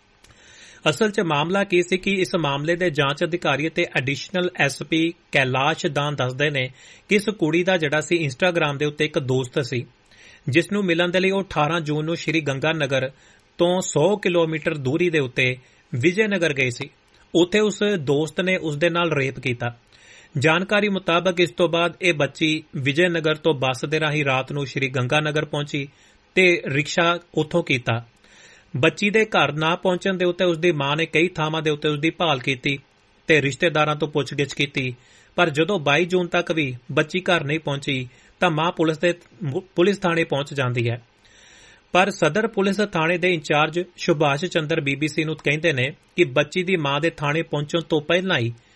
Speaker 2: ਅਸਲ 'ਚ ਮਾਮਲਾ ਕੀ ਸੀ ਕਿ ਇਸ ਮਾਮਲੇ ਦੇ ਜਾਂਚ ਅਧਿਕਾਰੀ ਅਤੇ ਐਡੀਸ਼ਨਲ SP ਕੈਲਾਸ਼ ਦਾਨ ਦੱਸਦੇ ਨੇ ਕਿ ਇਸ ਕੁੜੀ ਦਾ ਸੀ ਇੰਸਟਾਗ੍ਰਾਮ ਦੇ ਉੱਤੇ ਇੱਕ ਦੋਸਤ ਸੀ, ਜਿਸ ਨੂੰ ਮਿਲਣ ਦੇ ਲਈ ਉਹ 18 ਜੂਨ ਨੂੰ ਸ਼੍ਰੀ ਗੰਗਾਨਗਰ ਤੋਂ 100 ਕਿਲੋਮੀਟਰ ਦੂਰੀ ਦੇ ਉੱਤੇ ਵਿਜੇਨਗਰ ਗਏ ਸੀ। ਉੱਥੇ ਉਸ ਦੋਸਤ ਨੇ ਉਸ ਦੇ ਨਾਲ ਰੇਪ ਕੀਤਾ। ਜਾਣਕਾਰੀ ਮੁਤਾਬਕ ਇਸ ਤੋਂ ਬਾਅਦ ਇਹ ਬੱਚੀ ਵਿਜੇਨਗਰ ਤੋਂ ਬੱਸ ਦੇ ਰਾਹੀਂ ਰਾਤ ਨੂੰ ਸ਼੍ਰੀ ਗੰਗਾਨਗਰ ਪਹੁੰਚੀ ਤੇ ਰਿਕਸ਼ਾ ਉੱਥੋਂ ਕੀਤਾ। ਬੱਚੀ ਦੇ ਘਰ ਨਾ ਪਹੁੰਚਣ ਦੇ ਉੱਤੇ ਉਸਦੀ ਮਾਂ ਨੇ ਕਈ ਥਾਵਾਂ ਦੇ ਉੱਤੇ ਉਸਦੀ ਭਾਲ ਕੀਤੀ ਤੇ ਰਿਸ਼ਤੇਦਾਰਾਂ ਤੋਂ ਪੁੱਛਗਿੱਛ ਕੀਤੀ, ਪਰ ਜਦੋਂ 22 ਜੂਨ ਤੱਕ ਵੀ ਬੱਚੀ ਘਰ ਨਹੀਂ ਪਹੁੰਚੀ ਤਾਂ ਮਾਂ ਪੁਲਿਸ ਥਾਣੇ ਪਹੁੰਚ ਜਾਂਦੀ ਹੈ। ਪਰ ਸਦਰ ਪੁਲਿਸ ਥਾਣੇ ਦੇ ਇੰਚਾਰਜ ਸੁਭਾਸ਼ ਚੰਦਰ BBC ਨੂੰ ਕਹਿੰਦੇ ਨੇ ਕਿ ਬੱਚੀ ਦੀ ਮਾਂ ਦੇ ਥਾਣੇ ਪਹੁੰਚਣ ਤੋਂ ਪਹਿਲਾਂ ਹੀ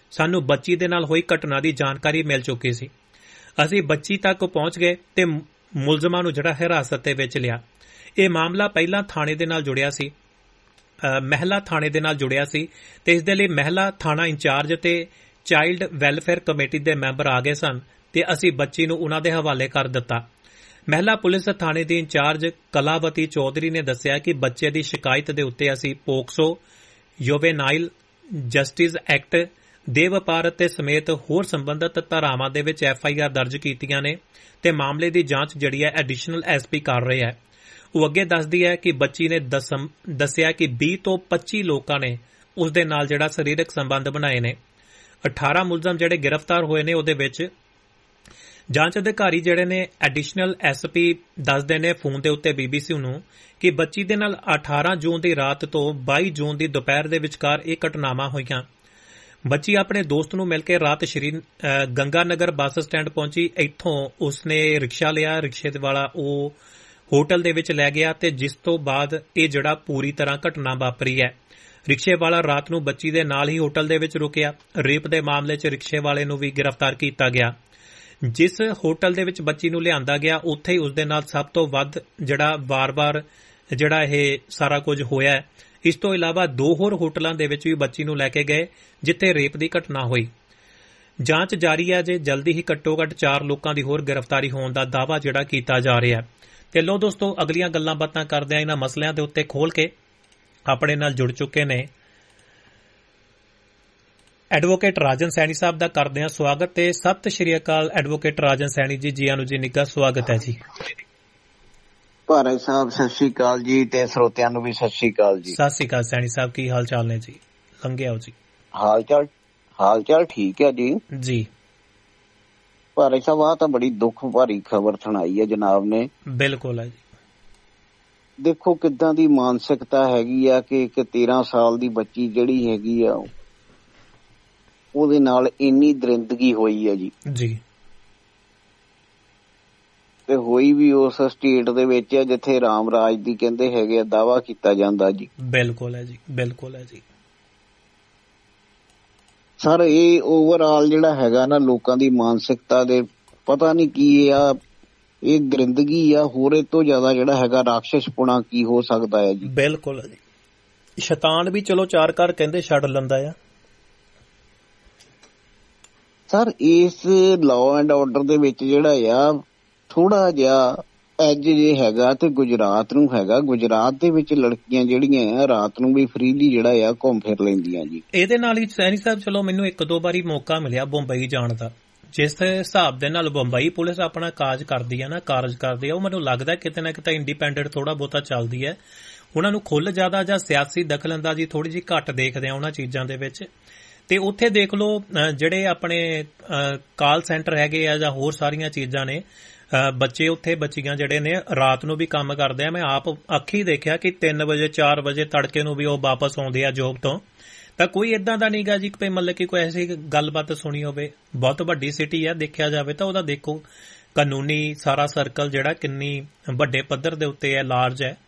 Speaker 2: ਸਾਨੂੰ ਬੱਚੀ ਦੇ ਨਾਲ ਹੋਈ ਘਟਨਾ ਦੀ ਜਾਣਕਾਰੀ ਮਿਲ ਚੁੱਕੀ ਸੀ। ਅਸੀਂ ਬੱਚੀ ਤੱਕ ਪਹੁੰਚ ਗਏ ਤੇ ਮੁਲਜ਼ਮਾਂ ਨੂੰ ਜਿਹੜਾ ਹਿਰਾਸਤ ਦੇ ਵਿੱਚ ਲਿਆ। ਇਹ ਮਾਮਲਾ ਪਹਿਲਾਂ ਥਾਣੇ ਦੇ ਨਾਲ ਜੁੜਿਆ ਸੀ, ਮਹਿਲਾ ਥਾਣੇ ਦੇ ਨਾਲ ਜੁੜਿਆ ਸੀ ਤੇ ਇਸ ਦੇ ਲਈ ਮਹਿਲਾ ਥਾਣਾ ਇੰਚਾਰਜ ਤੇ ਚਾਈਲਡ ਵੈਲਫੇਅਰ ਕਮੇਟੀ ਦੇ ਮੈਂਬਰ ਆ ਗਏ ਸਨ ਤੇ ਅਸੀਂ ਬੱਚੀ ਨੂੰ ਉਹਨਾਂ ਦੇ ਹਵਾਲੇ ਕਰ ਦਿੱਤਾ। ਮਹਿਲਾ ਪੁਲਿਸ ਥਾਣੇ ਦੀ ਇੰਚਾਰਜ ਕਲਾਵਤੀ ਚੌਧਰੀ ਨੇ ਦੱਸਿਆ ਕਿ ਬੱਚੇ ਦੀ ਸ਼ਿਕਾਇਤ ਦੇ ਉੱਤੇ ਅਸੀਂ ਪੋਕਸੋ, ਯੁਵੇਨਾਈਲ ਜਸਟਿਸ ਐਕਟ, ਦੇ ਵਪਾਰ ਅਤੇ ਸਮੇਤ ਹੋਰ ਸੰਬੰਧਿਤ ਧਾਰਾਵਾਂ ਦੇ ਵਿੱਚ FIR ਦਰਜ ਕੀਤੀਆਂ ਨੇ ਤੇ ਮਾਮਲੇ ਦੀ ਜਾਂਚ ਜਿਹੜੀ ਹੈ ਐਡੀਸ਼ਨਲ SP ਕਰ ਰਹੇ ਹੈ। ਉਹ ਅੱਗੇ ਦੱਸਦੀ ਹੈ ਕਿ ਬੱਚੀ ਨੇ ਦੱਸਿਆ ਕਿ 20 ਤੋਂ 25 ਲੋਕਾਂ ਨੇ ਉਸ ਦੇ ਨਾਲ ਜਿਹੜਾ ਸਰੀਰਕ ਸੰਬੰਧ ਬਣਾਏ ਨੇ। 18 ਮੁਲਜ਼ਮ ਜਿਹੜੇ ਗ੍ਰਿਫਤਾਰ ਹੋਏ ਨੇ ਉਹਦੇ ਵਿੱਚ ਜਾਂਚ ਅਧਿਕਾਰੀ ਜਿਹੜੇ ਨੇ ਐਡੀਸ਼ਨਲ SP ਦੱਸਦੇ ਨੇ ਫੋਨ ਦੇ ਉੱਤੇ BBC ਨੂੰ ਕਿ ਬੱਚੀ ਦੇ ਨਾਲ 18 ਜੂਨ ਦੀ ਰਾਤ ਤੋਂ 22 ਜੂਨ ਦੀ ਦੁਪਹਿਰ ਦੇ ਵਿਚਕਾਰ ਇਹ ਘਟਨਾਵਾਂ ਹੋਈਆਂ। ਬੱਚੀ ਆਪਣੇ ਦੋਸਤ ਨੂੰ ਮਿਲ ਕੇ ਰਾਤ ਸ਼੍ਰੀ ਗੰਗਾ ਨਗਰ ਬੱਸ ਸਟੈਂਡ ਪਹੁੰਚੀ। ਇੱਥੋਂ ਉਸਨੇ ਰਿਕਸ਼ਾ ਲਿਆ, ਰਿਕਸ਼ੇ ਵਾਲਾ ਉਹ ਹੋਟਲ ਦੇ ਵਿੱਚ ਲੈ ਗਿਆ ਤੇ ਜਿਸ ਤੋਂ ਬਾਅਦ ਇਹ ਜਿਹੜਾ ਪੂਰੀ ਤਰ੍ਹਾਂ ਘਟਨਾ ਵਾਪਰੀ ਹੈ। ਰਿਕਸ਼ੇ ਵਾਲਾ ਰਾਤ ਨੂੰ ਬੱਚੀ ਦੇ ਨਾਲ ਹੀ ਹੋਟਲ ਦੇ ਵਿੱਚ ਰੁਕਿਆ। ਰੇਪ ਦੇ ਮਾਮਲੇ 'ਚ ਰਿਕਸ਼ੇ ਵਾਲੇ ਨੂੰ ਵੀ ਗ੍ਰਿਫਤਾਰ ਕੀਤਾ ਗਿਆ। ਜਿਸ ਹੋਟਲ ਦੇ ਵਿੱਚ ਬੱਚੀ ਨੂੰ ਲਿਆਂਦਾ ਗਿਆ ਉੱਥੇ ਹੀ ਉਸ ਦੇ ਨਾਲ ਸਭ ਤੋਂ ਵੱਧ ਜਿਹੜਾ ਵਾਰ-ਵਾਰ ਜਿਹੜਾ ਇਹ ਸਾਰਾ ਕੁਝ ਹੋਇਆ ਹੈ। ਇਸ ਤੋਂ ਇਲਾਵਾ 2 ਹੋਰ ਹੋਟਲਾਂ ਦੇ ਵਿੱਚ ਵੀ ਬੱਚੀ ਨੂੰ ਲੈ ਕੇ ਗਏ ਜਿੱਥੇ ਰੇਪ ਦੀ ਘਟਨਾ ਹੋਈ। ਜਾਂਚ ਜਾਰੀ ਹੈ। ਜੇ ਜਲਦੀ ਹੀ ਘੱਟੋ-ਘੱਟ 4 ਲੋਕਾਂ ਦੀ ਹੋਰ ਗ੍ਰਿਫਤਾਰੀ ਹੋਣ ਦਾ ਦਾਅਵਾ ਜਿਹੜਾ ਕੀਤਾ ਜਾ ਰਿਹਾ ਹੈ। ਤੇ ਲੋ ਦੋਸਤੋ, ਅਗਲੀਆਂ ਗੱਲਾਂ ਬਾਤਾਂ ਕਰਦੇ ਆ ਇਹਨਾਂ ਮਸਲਿਆਂ ਦੇ ਉੱਤੇ ਖੋਲ ਕੇ। ਆਪਣੇ ਨਾਲ ਜੁੜ ਚੁੱਕੇ ਨੇ ਐਡਵੋਕੇਟ ਰਾਜਨ ਸੈਣੀ ਸਾਹਿਬ ਦਾ ਕਰਦੇ ਹਾਂ ਸਵਾਗਤ ਤੇ ਸਤਿ ਸ਼੍ਰੀ ਅਕਾਲ ਐਡਵੋਕੇਟ ਰਾਜਨ ਸੈਣੀ ਜੀ। ਜੀ ਆਨੂ ਜੀ, ਨਿੱਘਾ ਸਵਾਗਤ ਹੈ ਜੀ।
Speaker 1: ਭਾਰਤ ਸਾਹਿਬ ਸਤਿ ਸ਼੍ਰੀ ਅਕਾਲ ਜੀ ਤੇ ਸਰੋਤਿਆਂ ਨੂੰ ਵੀ ਸਤਿ ਸ਼੍ਰੀ ਅਕਾਲ ਜੀ।
Speaker 2: ਸਤਿ ਸ਼੍ਰੀ ਅਕਾਲ ਸੈਣੀ ਸਾਹਿਬ, ਕੀ ਹਾਲ ਚਾਲ ਨੇ ਜੀ? ਲੰਘੇ ਆਓ ਜੀ।
Speaker 1: ਹਾਲ ਚਾਲ ਠੀਕ ਹੈ ਜੀ।
Speaker 2: ਜੀ
Speaker 1: ਭਾਰਤ ਸਾਹਿਬ, ਆਹ ਤਾਂ ਬੜੀ ਦੁੱਖ ਭਰੀ ਖਬਰ ਸੁਣਾਈ ਹੈ ਜਨਾਬ ਨੇ।
Speaker 2: ਬਿਲਕੁਲ ਹੈ ਜੀ।
Speaker 1: ਦੇਖੋ ਕਿੱਦਾਂ ਦੀ ਮਾਨਸਿਕਤਾ ਹੈਗੀ ਆ ਕਿ ਇੱਕ 13 ਸਾਲ ਦੀ ਬੱਚੀ ਜਿਹੜੀ ਹੈਗੀ ਆ ਉਹਦੇ ਨਾਲ ਇੰਨੀ ਦਰਿੰਦਗੀ ਹੋਈ ਹੈ ਜੀ।
Speaker 2: ਜੀ
Speaker 1: ਤੇ ਹੋਈ ਵੀ ਉਸ ਸਟੇਟ ਦੇ ਵਿੱਚ ਹੈ ਜਿੱਥੇ ਰਾਮ ਰਾਜ ਦੀ ਕਹਿੰਦੇ ਹੈਗੇ ਆ ਦਾਅਵਾ ਕੀਤਾ ਜਾਂਦਾ ਜੀ।
Speaker 2: ਬਿਲਕੁਲ ਹੈ ਜੀ, ਬਿਲਕੁਲ ਹੈ ਜੀ।
Speaker 1: ਸਰ ਇਹ ਓਵਰਆਲ ਜਿਹੜਾ ਹੈਗਾ ਨਾ ਲੋਕਾਂ ਦੀ ਮਾਨਸਿਕਤਾ ਦੇ ਪਤਾ ਨਹੀਂ ਕੀ ਆ, ਇਹ ਦਰਿੰਦਗੀ ਆ। ਹੋਰ ਇਹ ਤੋਂ ਜ਼ਿਆਦਾ ਜਿਹੜਾ ਹੈਗਾ ਰਾਖਸ਼ਸਪੁਣਾ ਕੀ ਹੋ ਸਕਦਾ ਹੈ ਜੀ।
Speaker 2: ਬਿਲਕੁਲ ਹੈ ਜੀ। ਸ਼ੈਤਾਨ ਵੀ ਚਲੋ 4 ਘਰ ਕਹਿੰਦੇ ਛੱਡ ਲੈਂਦਾ ਆ।
Speaker 1: ਸਰ ਇਸ ਲਾਅ ਐਂਡ ਆਰਡਰ ਦੇ ਵਿੱਚ ਜਿਹੜਾ ਆ ਥੋੜਾ ਜਿਹਾ ਐਜ ਜੇ ਹੈਗਾ ਤੇ ਗੁਜਰਾਤ ਨੂੰ ਹੈਗਾ। ਗੁਜਰਾਤ ਦੇ ਵਿੱਚ ਲੜਕੀਆਂ ਜਿਹੜੀਆਂ ਆ ਰਾਤ ਨੂੰ ਵੀ ਫਰੀਲੀ ਜਿਹੜਾ ਆ ਘੁੰਮ ਫਿਰ ਲੈਂਦੀਆਂ ਜੀ। ਇਹਦੇ
Speaker 2: ਨਾਲ ਹੀ ਸੈਣੀ ਸਾਹਿਬ ਚਲੋ ਮੈਨੂੰ 1-2 ਵਾਰੀ ਮੌਕਾ ਮਿਲਿਆ ਬੰਬਈ ਜਾਣ ਦਾ। ਜਿਸ ਹਿਸਾਬ ਦੇ ਨਾਲ ਬੰਬਈ ਪੁਲਿਸ ਆਪਣਾ ਕਾਰਜ ਕਰਦੀ ਹੈ ਉਹ ਮੈਨੂੰ ਲੱਗਦਾ ਕਿਤੇ ਨਾ ਕਿਤੇ ਇੰਡੀਪੈਂਡੈਂਟ ਥੋੜਾ ਬਹੁਤਾ ਚੱਲਦੀ ਹੈ। ਉਹਨਾਂ ਨੂੰ ਖੁੱਲ੍ਹ ਜ਼ਿਆਦਾ ਜਾਂ ਸਿਆਸੀ ਦਖਲਅੰਦਾਜ਼ੀ ਥੋੜੀ ਜਿਹੀ ਘੱਟ ਦੇਖਦੇ ਆ ਉਹਨਾਂ ਚੀਜ਼ਾਂ ਦੇ ਵਿੱਚ। ਤੇ ਉੱਥੇ ਦੇਖ ਲਓ ਜਿਹੜੇ ਆਪਣੇ ਕਾਲ ਸੈਂਟਰ ਹੈਗੇ ਆ ਜਾਂ ਹੋਰ ਸਾਰੀਆਂ ਚੀਜ਼ਾਂ ਨੇ, ਬੱਚੇ ਉੱਥੇ ਬੱਚੀਆਂ ਜਿਹੜੇ ਨੇ ਰਾਤ ਨੂੰ ਵੀ ਕੰਮ ਕਰਦੇ ਆ। ਮੈਂ ਆਪ ਅੱਖੀ ਦੇਖਿਆ ਕਿ 3 ਵਜੇ 4 ਵਜੇ ਤੜਕੇ ਨੂੰ ਵੀ ਉਹ ਵਾਪਸ ਆਉਂਦੇ ਆ ਜੋਬ ਤੋਂ। ਤਾਂ ਕੋਈ ਏਦਾਂ ਦਾ ਨਹੀਂਗਾ ਜੀ ਕਿ ਮਤਲਬ ਕਿ ਕੋਈ ਐਸੀ ਗੱਲਬਾਤ ਸੁਣੀ ਹੋਵੇ। ਬਹੁਤ ਵੱਡੀ ਸਿਟੀ ਆ, ਦੇਖਿਆ ਜਾਵੇ ਤਾਂ ਉਹਦਾ ਦੇਖੋ ਕਾਨੂੰਨੀ ਸਾਰਾ ਸਰਕਲ ਜਿਹੜਾ ਕਿੰਨੀ ਵੱਡੇ ਪੱਧਰ ਦੇ ਉੱਤੇ ਹੈ, ਲਾਰਜ ਹੈ।